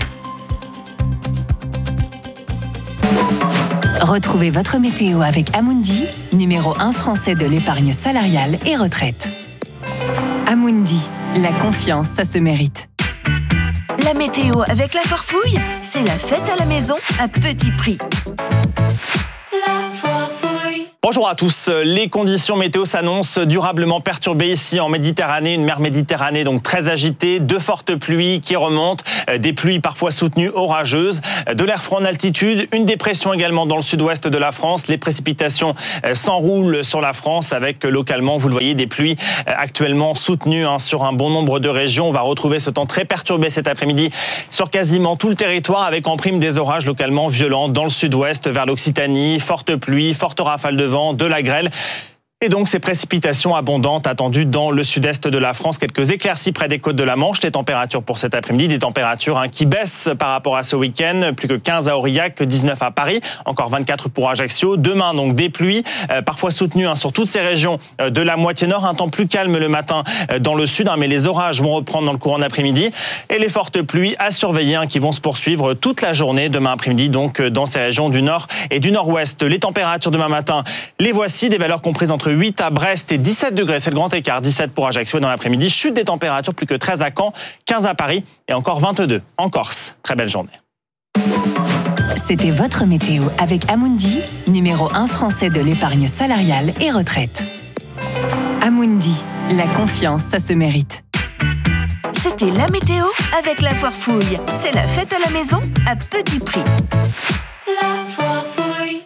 Retrouvez votre météo avec Amundi, numéro un français de l'épargne salariale et retraite. Amundi, la confiance, ça se mérite. La météo avec la Farfouille, c'est la fête à la maison à petit prix. La Farfouille. Bonjour à tous. Les conditions météo s'annoncent durablement perturbées ici en Méditerranée, une mer Méditerranée donc très agitée, de fortes pluies qui remontent, des pluies parfois soutenues orageuses, de l'air froid en altitude, une dépression également dans le sud-ouest de la France. Les précipitations s'enroulent sur la France avec localement, vous le voyez, des pluies actuellement soutenues hein, sur un bon nombre de régions. On va retrouver ce temps très perturbé cet après-midi sur quasiment tout le territoire avec en prime des orages localement violents dans le sud-ouest vers l'Occitanie, fortes pluies, fortes rafales de vent, de la grêle. Et donc ces précipitations abondantes attendues dans le sud-est de la France. Quelques éclaircies près des côtes de la Manche. Les températures pour cet après-midi, des températures hein, qui baissent par rapport à ce week-end. Plus que quinze à Aurillac, dix-neuf à Paris, encore vingt-quatre pour Ajaccio. Demain, donc des pluies, euh, parfois soutenues hein, sur toutes ces régions euh, de la moitié nord. Un temps plus calme le matin euh, dans le sud, hein, mais les orages vont reprendre dans le courant d'après-midi. Et les fortes pluies à surveiller hein, qui vont se poursuivre toute la journée demain après-midi, donc euh, dans ces régions du nord et du nord-ouest. Les températures demain matin, les voici, des valeurs comprises entre huit à Brest et dix-sept degrés, c'est le grand écart, dix-sept pour Ajaccio dans l'après-midi, chute des températures, plus que treize à Caen, quinze à Paris et encore vingt-deux en Corse. Très belle journée. C'était votre météo avec Amundi, numéro un français de l'épargne salariale et retraite. Amundi, la confiance, ça se mérite. C'était la météo avec la Farfouille. C'est la fête à la maison à petit prix. La Farfouille.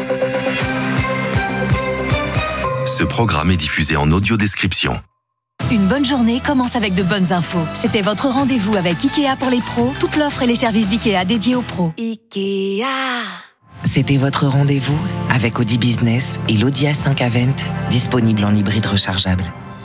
Ce programme est diffusé en audio-description. Une bonne journée commence avec de bonnes infos. C'était votre rendez-vous avec Ikea pour les pros. Toute l'offre et les services d'Ikea dédiés aux pros. Ikea. C'était votre rendez-vous avec Audi Business et l'Audi A cinq Avant, disponible en hybride rechargeable.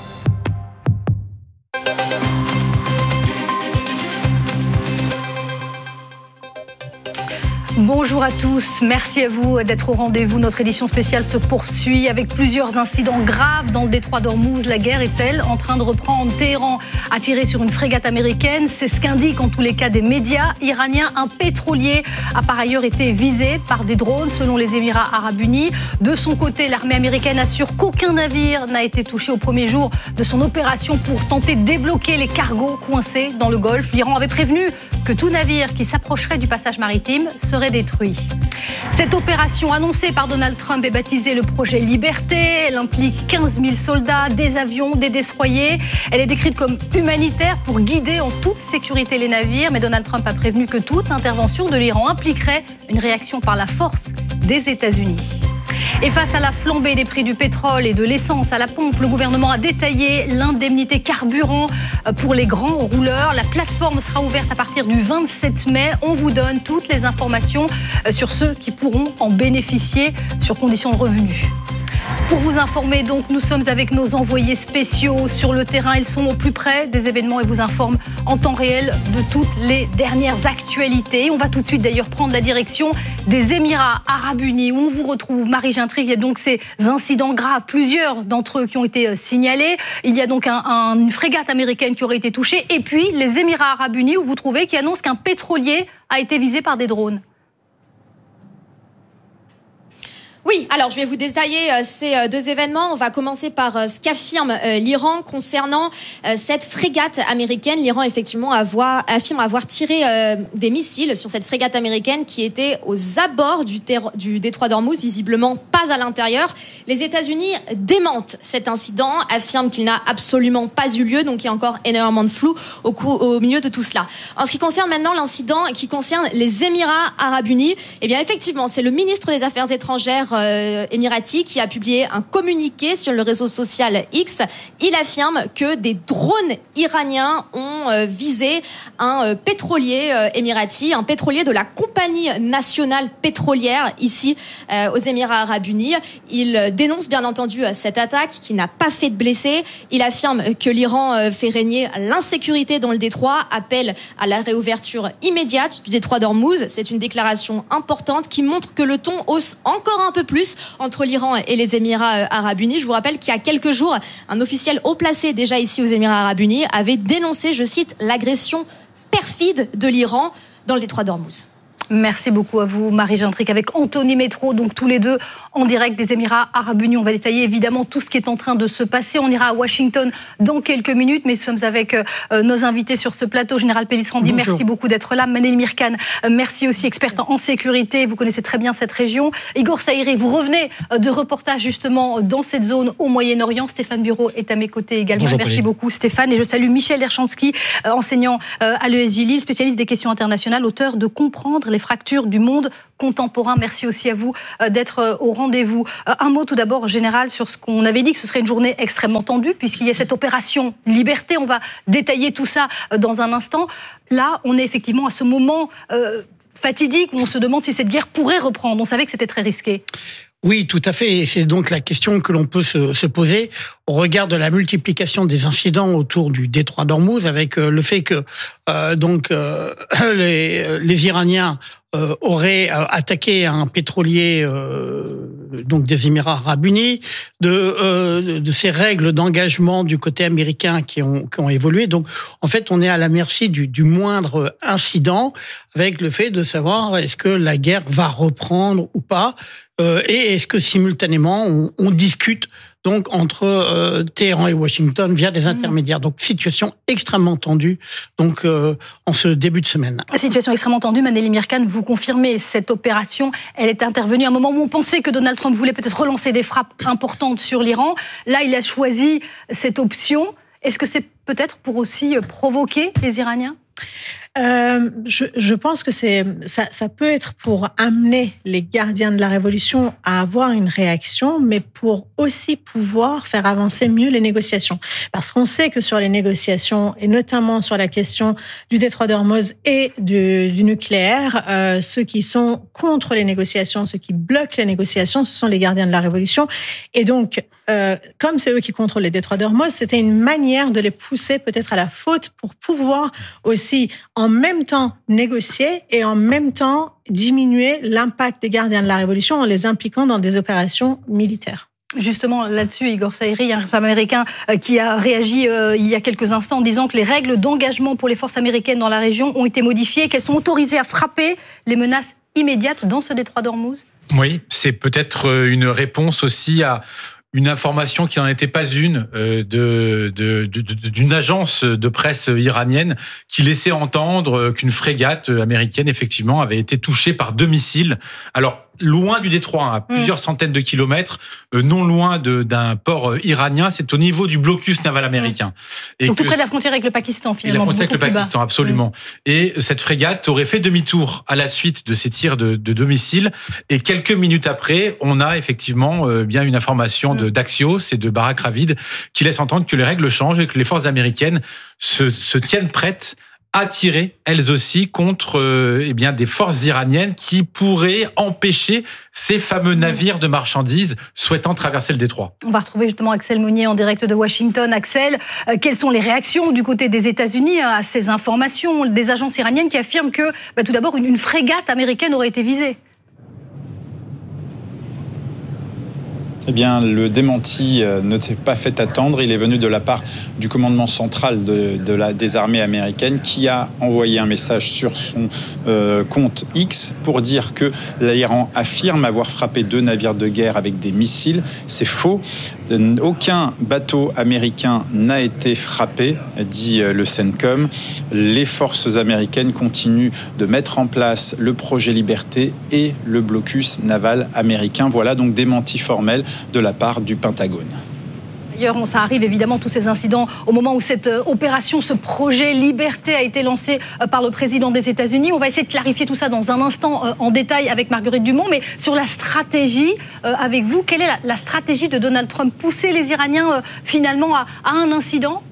Bonjour à tous, merci à vous d'être au rendez-vous. Notre édition spéciale se poursuit avec plusieurs incidents graves dans le détroit d'Ormuz. La guerre est-elle en train de reprendre? Téhéran a tiré sur une frégate américaine, c'est ce qu'indiquent en tous les cas des médias iraniens. Un pétrolier a par ailleurs été visé par des drones selon les Émirats arabes unis. De son côté, l'armée américaine assure qu'aucun navire n'a été touché au premier jour de son opération pour tenter de débloquer les cargos coincés dans le Golfe. L'Iran avait prévenu que tout navire qui s'approcherait du passage maritime serait détruit. Cette opération annoncée par Donald Trump est baptisée le projet Liberté. Elle implique quinze mille soldats, des avions, des destroyers. Elle est décrite comme humanitaire pour guider en toute sécurité les navires. Mais Donald Trump a prévenu que toute intervention de l'Iran impliquerait une réaction par la force des États-Unis. Et face à la flambée des prix du pétrole et de l'essence à la pompe, le gouvernement a détaillé l'indemnité carburant pour les grands rouleurs. La plateforme sera ouverte à partir du vingt-sept mai. On vous donne toutes les informations sur ceux qui pourront en bénéficier sur condition de revenus. Pour vous informer, donc, nous sommes avec nos envoyés spéciaux sur le terrain. Ils sont au plus près des événements et vous informent en temps réel de toutes les dernières actualités. On va tout de suite d'ailleurs prendre la direction des Émirats arabes unis où on vous retrouve Marie Gintry. Il y a donc ces incidents graves, plusieurs d'entre eux qui ont été signalés. Il y a donc un, un, une frégate américaine qui aurait été touchée. Et puis les Émirats arabes unis où vous trouvez qui annoncent qu'un pétrolier a été visé par des drones. Oui, alors je vais vous détailler euh, ces euh, deux événements. On va commencer par euh, ce qu'affirme euh, l'Iran concernant euh, cette frégate américaine. L'Iran effectivement avoir, affirme avoir tiré euh, des missiles sur cette frégate américaine qui était aux abords du, ter- du détroit d'Ormuz, visiblement pas à l'intérieur. Les États-Unis démentent cet incident, affirment qu'il n'a absolument pas eu lieu, donc il y a encore énormément de flou au, coup, au milieu de tout cela. En ce qui concerne maintenant l'incident qui concerne les Émirats Arabes Unis, eh bien effectivement, c'est le ministre des Affaires étrangères Euh, émirati qui a publié un communiqué sur le réseau social X. Il affirme que des drones iraniens ont euh, visé un euh, pétrolier euh, émirati, un pétrolier de la compagnie nationale pétrolière ici euh, aux Émirats Arabes Unis. Il dénonce bien entendu cette attaque qui n'a pas fait de blessés. Il affirme que l'Iran euh, fait régner l'insécurité dans le détroit, appelle à la réouverture immédiate du détroit d'Ormuz. C'est une déclaration importante qui montre que le ton hausse encore un peu plus entre l'Iran et les Émirats Arabes Unis. Je vous rappelle qu'il y a quelques jours, un officiel haut placé déjà ici aux Émirats Arabes Unis avait dénoncé, je cite, l'agression perfide de l'Iran dans le détroit d'Ormuz. Merci beaucoup à vous, Marie Gentric, avec Anthony Métro, donc tous les deux en direct des Émirats Arabes Unis. On va détailler évidemment tout ce qui est en train de se passer. On ira à Washington dans quelques minutes, mais nous sommes avec euh, nos invités sur ce plateau. Général Pellistrandi, Bonjour. Merci beaucoup d'être là. Manel Mirkan, euh, merci aussi, experte en sécurité. Vous connaissez très bien cette région. Igor Saïri, vous revenez de reportage justement dans cette zone au Moyen-Orient. Stéphane Bureau est à mes côtés également. Bonjour, merci Pauline. beaucoup, Stéphane. Et je salue Michel Erchansky, euh, enseignant euh, à l'E S J Lille, spécialiste des questions internationales, auteur de Comprendre les fractures du monde contemporain. Merci aussi à vous d'être au rendez-vous. Un mot tout d'abord général sur ce qu'on avait dit que ce serait une journée extrêmement tendue puisqu'il y a cette opération Liberté. On va détailler tout ça dans un instant. Là, on est effectivement à ce moment euh, fatidique où on se demande si cette guerre pourrait reprendre. On savait que c'était très risqué. Oui, tout à fait. Et c'est donc la question que l'on peut se, se poser au regard de la multiplication des incidents autour du détroit d'Ormuz, avec le fait que euh, donc euh, les, les Iraniens euh, auraient attaqué un pétrolier euh, donc des Émirats Arabes Unis, de, euh, de ces règles d'engagement du côté américain qui ont, qui ont évolué. Donc, en fait, on est à la merci du, du moindre incident, avec le fait de savoir est-ce que la guerre va reprendre ou pas. Euh, et est-ce que simultanément on, on discute donc entre euh, Téhéran et Washington via des intermédiaires. Donc situation extrêmement tendue donc euh, en ce début de semaine. Situation extrêmement tendue. Manel Mirkan, vous confirmez cette opération. Elle est intervenue à un moment où on pensait que Donald Trump voulait peut-être relancer des frappes importantes sur l'Iran. Là, il a choisi cette option. Est-ce que c'est peut-être pour aussi provoquer les Iraniens ? Euh, je, je pense que c'est ça, ça peut être pour amener les gardiens de la révolution à avoir une réaction, mais pour aussi pouvoir faire avancer mieux les négociations. Parce qu'on sait que sur les négociations, et notamment sur la question du détroit d'Ormuz et du, du nucléaire, euh, ceux qui sont contre les négociations, ceux qui bloquent les négociations, ce sont les gardiens de la révolution. Et donc, euh, comme c'est eux qui contrôlent les détroits d'Ormuz, c'était une manière de les pousser peut-être à la faute pour pouvoir aussi en même temps négocier et en même temps diminuer l'impact des gardiens de la révolution en les impliquant dans des opérations militaires. Justement, là-dessus, Igor Saïri, il y a un responsable américain qui a réagi euh, il y a quelques instants en disant que les règles d'engagement pour les forces américaines dans la région ont été modifiées, qu'elles sont autorisées à frapper les menaces immédiates dans ce détroit d'Ormuz. Oui, c'est peut-être une réponse aussi à une information qui n'en était pas une euh, de, de, de, de, d'une agence de presse iranienne qui laissait entendre qu'une frégate américaine, effectivement, avait été touchée par deux missiles. Alors, loin du détroit, à plusieurs mmh. centaines de kilomètres, euh, non loin de, d'un port iranien, c'est au niveau du blocus naval américain. Et donc tout près de la frontière avec le Pakistan, finalement. Et la frontière avec le Pakistan, bas. absolument. Mmh. Et cette frégate aurait fait demi-tour à la suite de ces tirs de, de deux missiles. Et quelques minutes après, on a effectivement euh, bien une information mmh. de, d'Axios et de Barak Ravid qui laisse entendre que les règles changent et que les forces américaines se, se tiennent prêtes à tirer, elles aussi, contre euh, eh bien, des forces iraniennes qui pourraient empêcher ces fameux navires de marchandises souhaitant traverser le détroit. On va retrouver justement Axel Monnier en direct de Washington. Axel, euh, quelles sont les réactions du côté des États-Unis à ces informations des agences iraniennes qui affirment que, bah, tout d'abord, une, une frégate américaine aurait été visée ? Eh bien, le démenti ne s'est pas fait attendre. Il est venu de la part du commandement central de, de la, des armées américaines qui a envoyé un message sur son euh, compte X pour dire que l'Iran affirme avoir frappé deux navires de guerre avec des missiles. C'est faux. Aucun bateau américain n'a été frappé, dit le CENTCOM. Les forces américaines continuent de mettre en place le projet Liberté et le blocus naval américain. Voilà donc démenti formel de la part du Pentagone. D'ailleurs, ça arrive évidemment, tous ces incidents, au moment où cette euh, opération, ce projet Liberté a été lancé euh, par le président des États-Unis. On va essayer de clarifier tout ça dans un instant euh, en détail avec Marguerite Dumont. Mais sur la stratégie, euh, avec vous, quelle est la, la stratégie de Donald Trump? Pousser les Iraniens euh, finalement à, à un incident?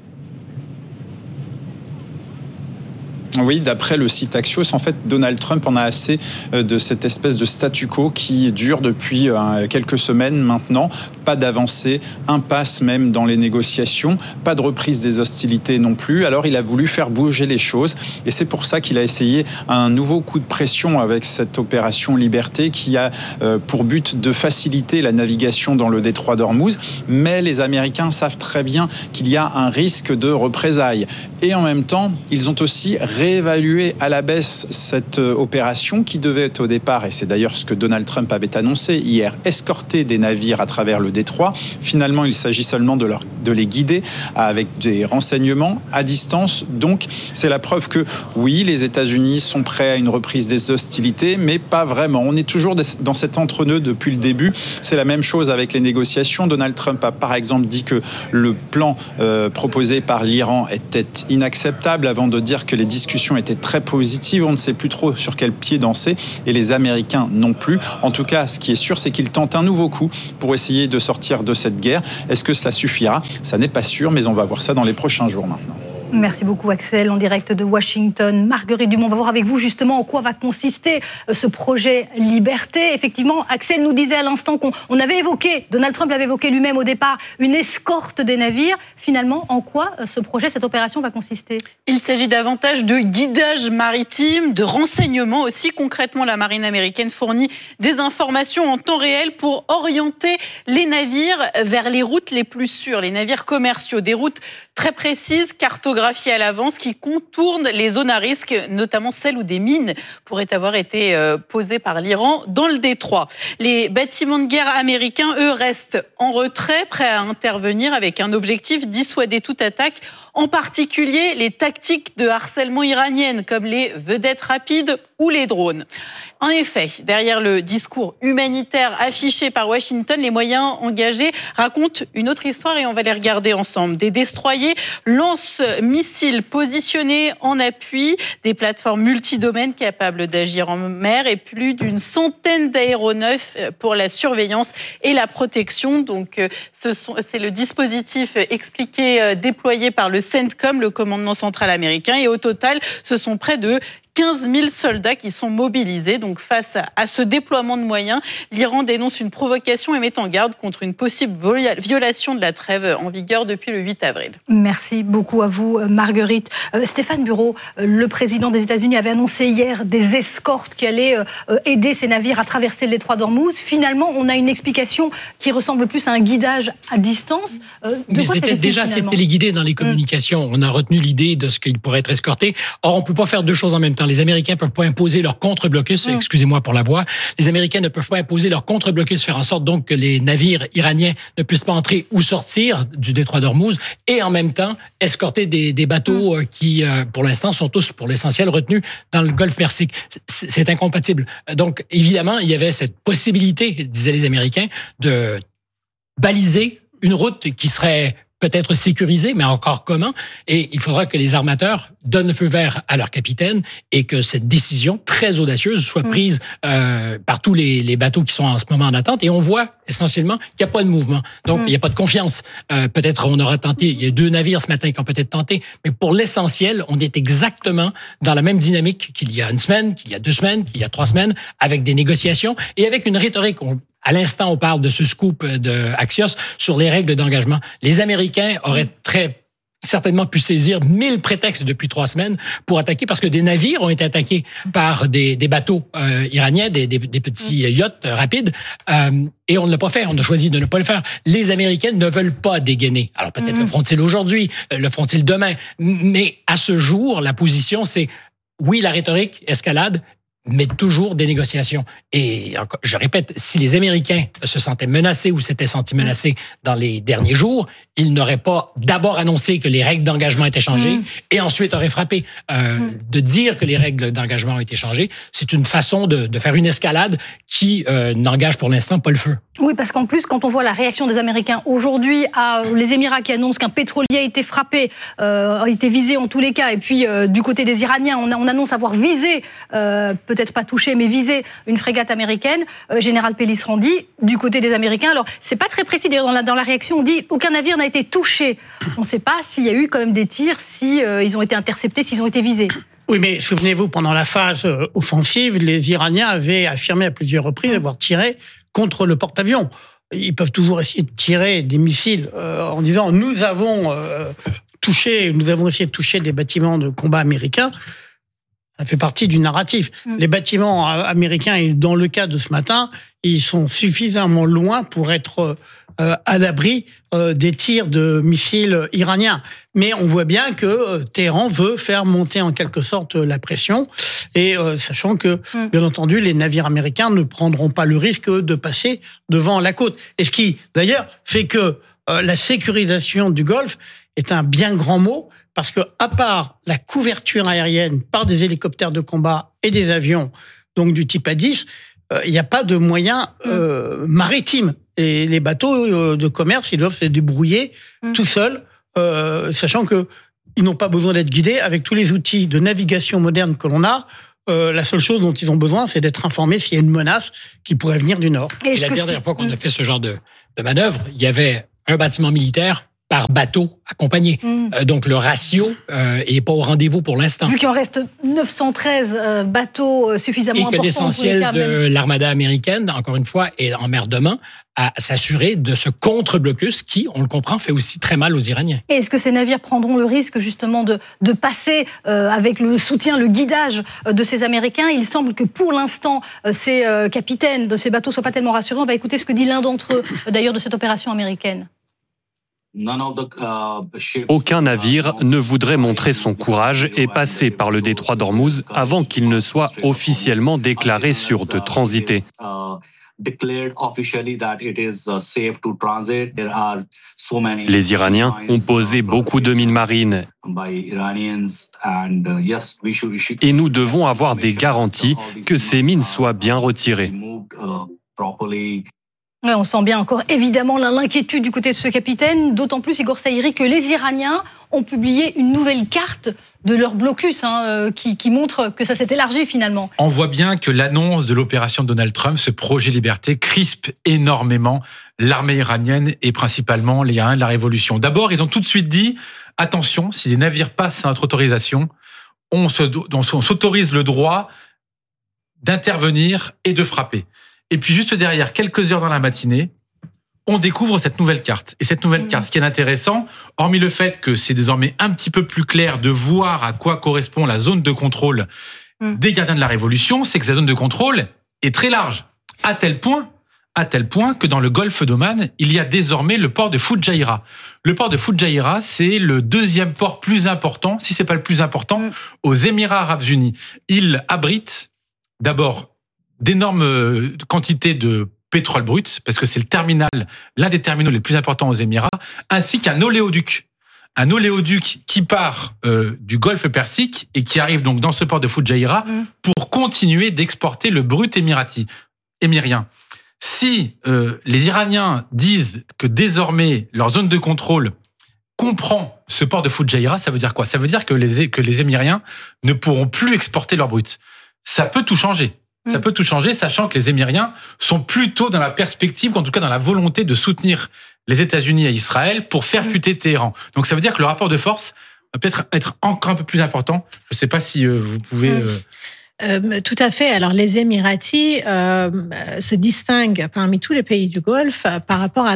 Oui, d'après le site Axios, en fait, Donald Trump en a assez de cette espèce de statu quo qui dure depuis quelques semaines maintenant. Pas d'avancée, impasse même dans les négociations, pas de reprise des hostilités non plus. Alors il a voulu faire bouger les choses et c'est pour ça qu'il a essayé un nouveau coup de pression avec cette opération Liberté qui a pour but de faciliter la navigation dans le détroit d'Ormuz. Mais les Américains savent très bien qu'il y a un risque de représailles. Et en même temps, ils ont aussi réévaluer à la baisse cette opération qui devait au départ, et c'est d'ailleurs ce que Donald Trump avait annoncé hier, escorter des navires à travers le détroit. Finalement, il s'agit seulement de, leur, de les guider avec des renseignements à distance. Donc, c'est la preuve que oui, les États-Unis sont prêts à une reprise des hostilités, mais pas vraiment. On est toujours dans cet entre-deux depuis le début. C'est la même chose avec les négociations. Donald Trump a par exemple dit que le plan euh, proposé par l'Iran était inacceptable avant de dire que les discussions était très positive, on ne sait plus trop sur quel pied danser et les Américains non plus. En tout cas, ce qui est sûr, c'est qu'ils tentent un nouveau coup pour essayer de sortir de cette guerre. Est-ce que ça suffira? Ça n'est pas sûr, mais on va voir ça dans les prochains jours maintenant. Merci beaucoup Axel, en direct de Washington. Marguerite Dumont, on va voir avec vous justement en quoi va consister ce projet Liberté. Effectivement, Axel nous disait à l'instant qu'on on avait évoqué, Donald Trump l'avait évoqué lui-même au départ, une escorte des navires. Finalement, en quoi ce projet, cette opération va consister? Il s'agit davantage de guidage maritime, de renseignement aussi. Concrètement, la marine américaine fournit des informations en temps réel pour orienter les navires vers les routes les plus sûres, les navires commerciaux, des routes très précises, cartographiées à l'avance, qui contournent les zones à risque, notamment celles où des mines pourraient avoir été posées par l'Iran dans le détroit. Les bâtiments de guerre américains, eux, restent en retrait, prêts à intervenir avec un objectif, dissuader toute attaque, en particulier les tactiques de harcèlement iraniennes, comme les vedettes rapides ou les drones. En effet, derrière le discours humanitaire affiché par Washington, les moyens engagés racontent une autre histoire et on va les regarder ensemble. Des destroyers lance-missiles positionnés en appui, des plateformes multidomaines capables d'agir en mer et plus d'une centaine d'aéronefs pour la surveillance et la protection. Donc, ce sont, c'est le dispositif expliqué, déployé par le CENTCOM, le commandement central américain. Et au total, ce sont près de quinze mille soldats qui sont mobilisés. Donc face à ce déploiement de moyens, l'Iran dénonce une provocation et met en garde contre une possible violation de la trêve en vigueur depuis le huit avril. Merci beaucoup à vous, Marguerite. Euh, Stéphane Bureau, le président des États-Unis avait annoncé hier des escortes qui allaient euh, aider ces navires à traverser le détroit d'Ormuz. Finalement, on a une explication qui ressemble plus à un guidage à distance. Euh, de Mais c'était déjà c'est téléguidé dans les communications. Mmh. On a retenu l'idée de ce qu'il pourrait être escorté. Or, on ne peut pas faire deux choses en même temps. Les Américains ne peuvent pas imposer leur contre-blocus, mmh. excusez-moi pour la voix, les Américains ne peuvent pas imposer leur contre-blocus, faire en sorte donc que les navires iraniens ne puissent pas entrer ou sortir du détroit d'Ormuz, et en même temps escorter des, des bateaux mmh. qui, pour l'instant, sont tous, pour l'essentiel, retenus dans le golfe Persique. C'est, c'est incompatible. Donc, évidemment, il y avait cette possibilité, disaient les Américains, de baliser une route qui serait peut-être sécurisé, mais encore comment? Et il faudra que les armateurs donnent le feu vert à leur capitaine et que cette décision très audacieuse soit prise euh, par tous les, les bateaux qui sont en ce moment en attente. Et on voit essentiellement qu'il n'y a pas de mouvement. Donc, mm. il n'y a pas de confiance. Euh, peut-être on aura tenté, il y a deux navires ce matin qui ont peut-être tenté, mais pour l'essentiel, on est exactement dans la même dynamique qu'il y a une semaine, qu'il y a deux semaines, qu'il y a trois semaines, avec des négociations et avec une rhétorique. On, À l'instant, on parle de ce scoop de Axios sur les règles d'engagement. Les Américains auraient très certainement pu saisir mille prétextes depuis trois semaines pour attaquer, parce que des navires ont été attaqués par des, des bateaux euh, iraniens, des, des, des petits yachts euh, rapides, euh, et on ne l'a pas fait, on a choisi de ne pas le faire. Les Américains ne veulent pas dégainer. Alors peut-être mmh. le feront-ils aujourd'hui, le feront-ils demain, mais à ce jour, la position, c'est oui, la rhétorique, escalade, mais toujours des négociations. Et je répète, si les Américains se sentaient menacés ou s'étaient sentis menacés dans les derniers jours, ils n'auraient pas d'abord annoncé que les règles d'engagement étaient changées mmh. et ensuite auraient frappé. Euh, mmh. De dire que les règles d'engagement ont été changées, c'est une façon de, de faire une escalade qui euh, n'engage pour l'instant pas le feu. Oui, parce qu'en plus, quand on voit la réaction des Américains aujourd'hui à les Émirats qui annoncent qu'un pétrolier a été frappé, euh, a été visé en tous les cas, et puis euh, du côté des Iraniens, on, on annonce avoir visé, euh, peut-être pas touché, mais visé une frégate américaine, euh, Général Pellistrandi, du côté des Américains. Alors, c'est pas très précis, d'ailleurs, dans la, dans la réaction, on dit aucun navire n'a été touché. On ne sait pas s'il y a eu quand même des tirs, si euh, ils ont été interceptés, s'ils ont été visés. Oui, mais souvenez-vous, pendant la phase offensive, les Iraniens avaient affirmé à plusieurs reprises avoir tiré contre le porte-avions. Ils peuvent toujours essayer de tirer des missiles euh, en disant « nous avons euh, touché, nous avons essayé de toucher des bâtiments de combat américains ». Ça fait partie du narratif. Mmh. Les bâtiments américains, dans le cas de ce matin, ils sont suffisamment loin pour être euh, à l'abri euh, des tirs de missiles iraniens. Mais on voit bien que euh, Téhéran veut faire monter en quelque sorte la pression, et euh, sachant que, mmh. bien entendu, les navires américains ne prendront pas le risque de passer devant la côte. Et ce qui, d'ailleurs, fait que euh, la sécurisation du Golfe est un bien grand mot, parce que, à part la couverture aérienne par des hélicoptères de combat et des avions, donc du type A dix, il euh, n'y a pas de moyens euh, maritimes. Et les bateaux euh, de commerce, ils doivent se débrouiller mmh. tout seuls, euh, sachant que ils n'ont pas besoin d'être guidés avec tous les outils de navigation modernes que l'on a. Euh, la seule chose dont ils ont besoin, c'est d'être informés s'il y a une menace qui pourrait venir du nord. Et la dernière fois qu'on a fait ce genre de, de manœuvre, il y avait un bâtiment militaire par bateau accompagné. Mmh. Euh, donc le ratio euh, est pas au rendez-vous pour l'instant. Vu qu'il en reste neuf cent treize euh, bateaux euh, suffisamment importants. Et que l'essentiel de même... l'armada américaine, encore une fois, est en mer de main à s'assurer de ce contre-blocus qui, on le comprend, fait aussi très mal aux Iraniens. Et est-ce que ces navires prendront le risque justement de, de passer euh, avec le soutien, le guidage de ces Américains? Il semble que pour l'instant, euh, ces euh, capitaines de ces bateaux ne soient pas tellement rassurés. On va écouter ce que dit l'un d'entre eux, d'ailleurs, de cette opération américaine. Aucun navire ne voudrait montrer son courage et passer par le détroit d'Ormuz avant qu'il ne soit officiellement déclaré sûr de transiter. Les Iraniens ont posé beaucoup de mines marines et nous devons avoir des garanties que ces mines soient bien retirées. Ouais, on sent bien encore évidemment l'inquiétude du côté de ce capitaine, d'autant plus, Igor Saïri, que les Iraniens ont publié une nouvelle carte de leur blocus hein, euh, qui, qui montre que ça s'est élargi finalement. On voit bien que l'annonce de l'opération de Donald Trump, ce projet liberté, crispe énormément l'armée iranienne et principalement les Iraniens de la Révolution. D'abord, ils ont tout de suite dit, attention, si des navires passent à notre autorisation, on, se, on s'autorise le droit d'intervenir et de frapper. Et puis juste derrière, quelques heures dans la matinée, on découvre cette nouvelle carte. Et cette nouvelle carte, ce qui est intéressant, hormis le fait que c'est désormais un petit peu plus clair de voir à quoi correspond la zone de contrôle des gardiens de la Révolution, c'est que cette zone de contrôle est très large. À tel point, à tel point que dans le golfe d'Oman, il y a désormais le port de Fujairah. Le port de Fujairah, c'est le deuxième port plus important, si c'est pas le plus important, aux Émirats arabes unis. Il abrite d'abord d'énormes quantités de pétrole brut, parce que c'est le terminal, l'un des terminaux les plus importants aux Émirats, ainsi qu'un oléoduc. Un oléoduc qui part euh, du golfe Persique et qui arrive donc dans ce port de Fujairah mmh. pour continuer d'exporter le brut émirati, émirien. Si euh, les Iraniens disent que désormais leur zone de contrôle comprend ce port de Fujairah, ça veut dire quoi? Ça veut dire que les, que les Émiriens ne pourront plus exporter leur brut. Ça peut tout changer. Ça peut tout changer, sachant que les Émiriens sont plutôt dans la perspective, en tout cas dans la volonté de soutenir les États-Unis et Israël pour faire chuter Téhéran. Donc ça veut dire que le rapport de force va peut-être être encore un peu plus important. Je ne sais pas si euh, vous pouvez... Euh... Euh, tout à fait. Alors les Émiratis euh, se distinguent parmi tous les pays du Golfe euh, par rapport à leur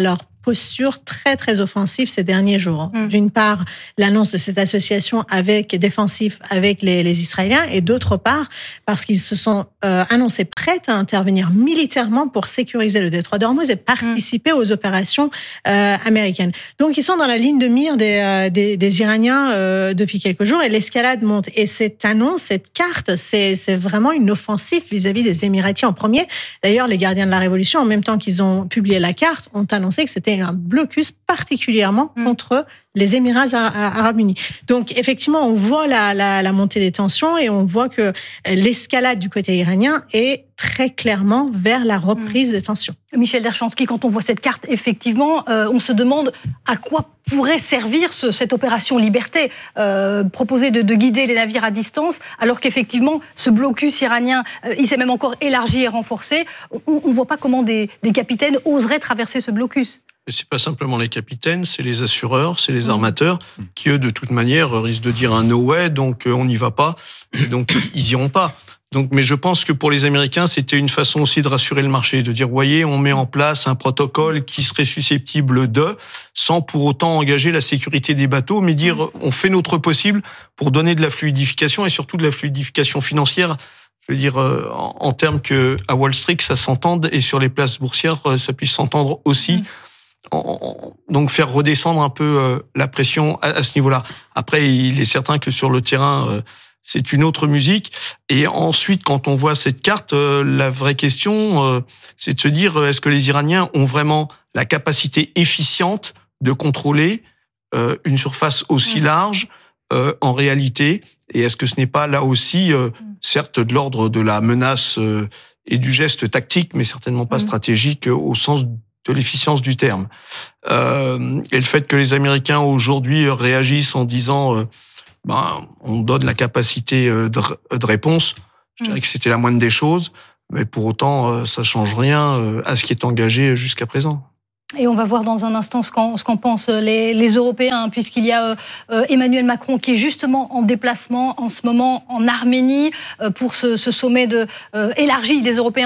posture très, très offensive ces derniers jours. Mmh. D'une part, l'annonce de cette association avec défensif avec les, les Israéliens, et d'autre part, parce qu'ils se sont euh, annoncés prêts à intervenir militairement pour sécuriser le détroit d'Ormuz et participer mmh. aux opérations euh, américaines. Donc, ils sont dans la ligne de mire des, euh, des, des Iraniens euh, depuis quelques jours, et l'escalade monte. Et cette annonce, cette carte, c'est, c'est vraiment une offensive vis-à-vis des Émiratis en premier. D'ailleurs, les gardiens de la Révolution, en même temps qu'ils ont publié la carte, ont annoncé que c'était un blocus particulièrement mmh. contre les Émirats arabes unis. Donc, effectivement, on voit la, la, la montée des tensions et on voit que l'escalade du côté iranien est très clairement vers la reprise mmh. des tensions. Michel Derchanski, quand on voit cette carte, effectivement, euh, on se demande à quoi pourrait servir ce, cette opération Liberté, euh, proposer de, de guider les navires à distance, alors qu'effectivement, ce blocus iranien, euh, il s'est même encore élargi et renforcé. On ne voit pas comment des, des capitaines oseraient traverser ce blocus. Et c'est pas simplement les capitaines, c'est les assureurs, c'est les armateurs qui, eux, de toute manière, risquent de dire un no way, donc on n'y va pas, et donc ils iront pas. Donc, mais je pense que pour les Américains, c'était une façon aussi de rassurer le marché, de dire, voyez, on met en place un protocole qui serait susceptible de, sans pour autant engager la sécurité des bateaux, mais dire, on fait notre possible pour donner de la fluidification et surtout de la fluidification financière. Je veux dire, en, en termes que à Wall Street, ça s'entende et sur les places boursières, ça puisse s'entendre aussi. Donc faire redescendre un peu euh, la pression à, à ce niveau-là. Après, il est certain que sur le terrain, euh, c'est une autre musique. Et ensuite, quand on voit cette carte, euh, la vraie question, euh, c'est de se dire, est-ce que les Iraniens ont vraiment la capacité efficiente de contrôler euh, une surface aussi large euh, en réalité? Et est-ce que ce n'est pas là aussi, euh, certes, de l'ordre de la menace euh, et du geste tactique, mais certainement pas stratégique euh, au sens de l'efficience du terme. Euh, et le fait que les Américains aujourd'hui réagissent en disant euh, ben, on donne la capacité de, de réponse, je dirais que c'était la moindre des choses, mais pour autant, ça ne change rien à ce qui est engagé jusqu'à présent. Et on va voir dans un instant ce qu'en, ce qu'en pensent les, les Européens, puisqu'il y a euh, Emmanuel Macron qui est justement en déplacement en ce moment en Arménie euh, pour ce, ce sommet de, euh, élargi des Européens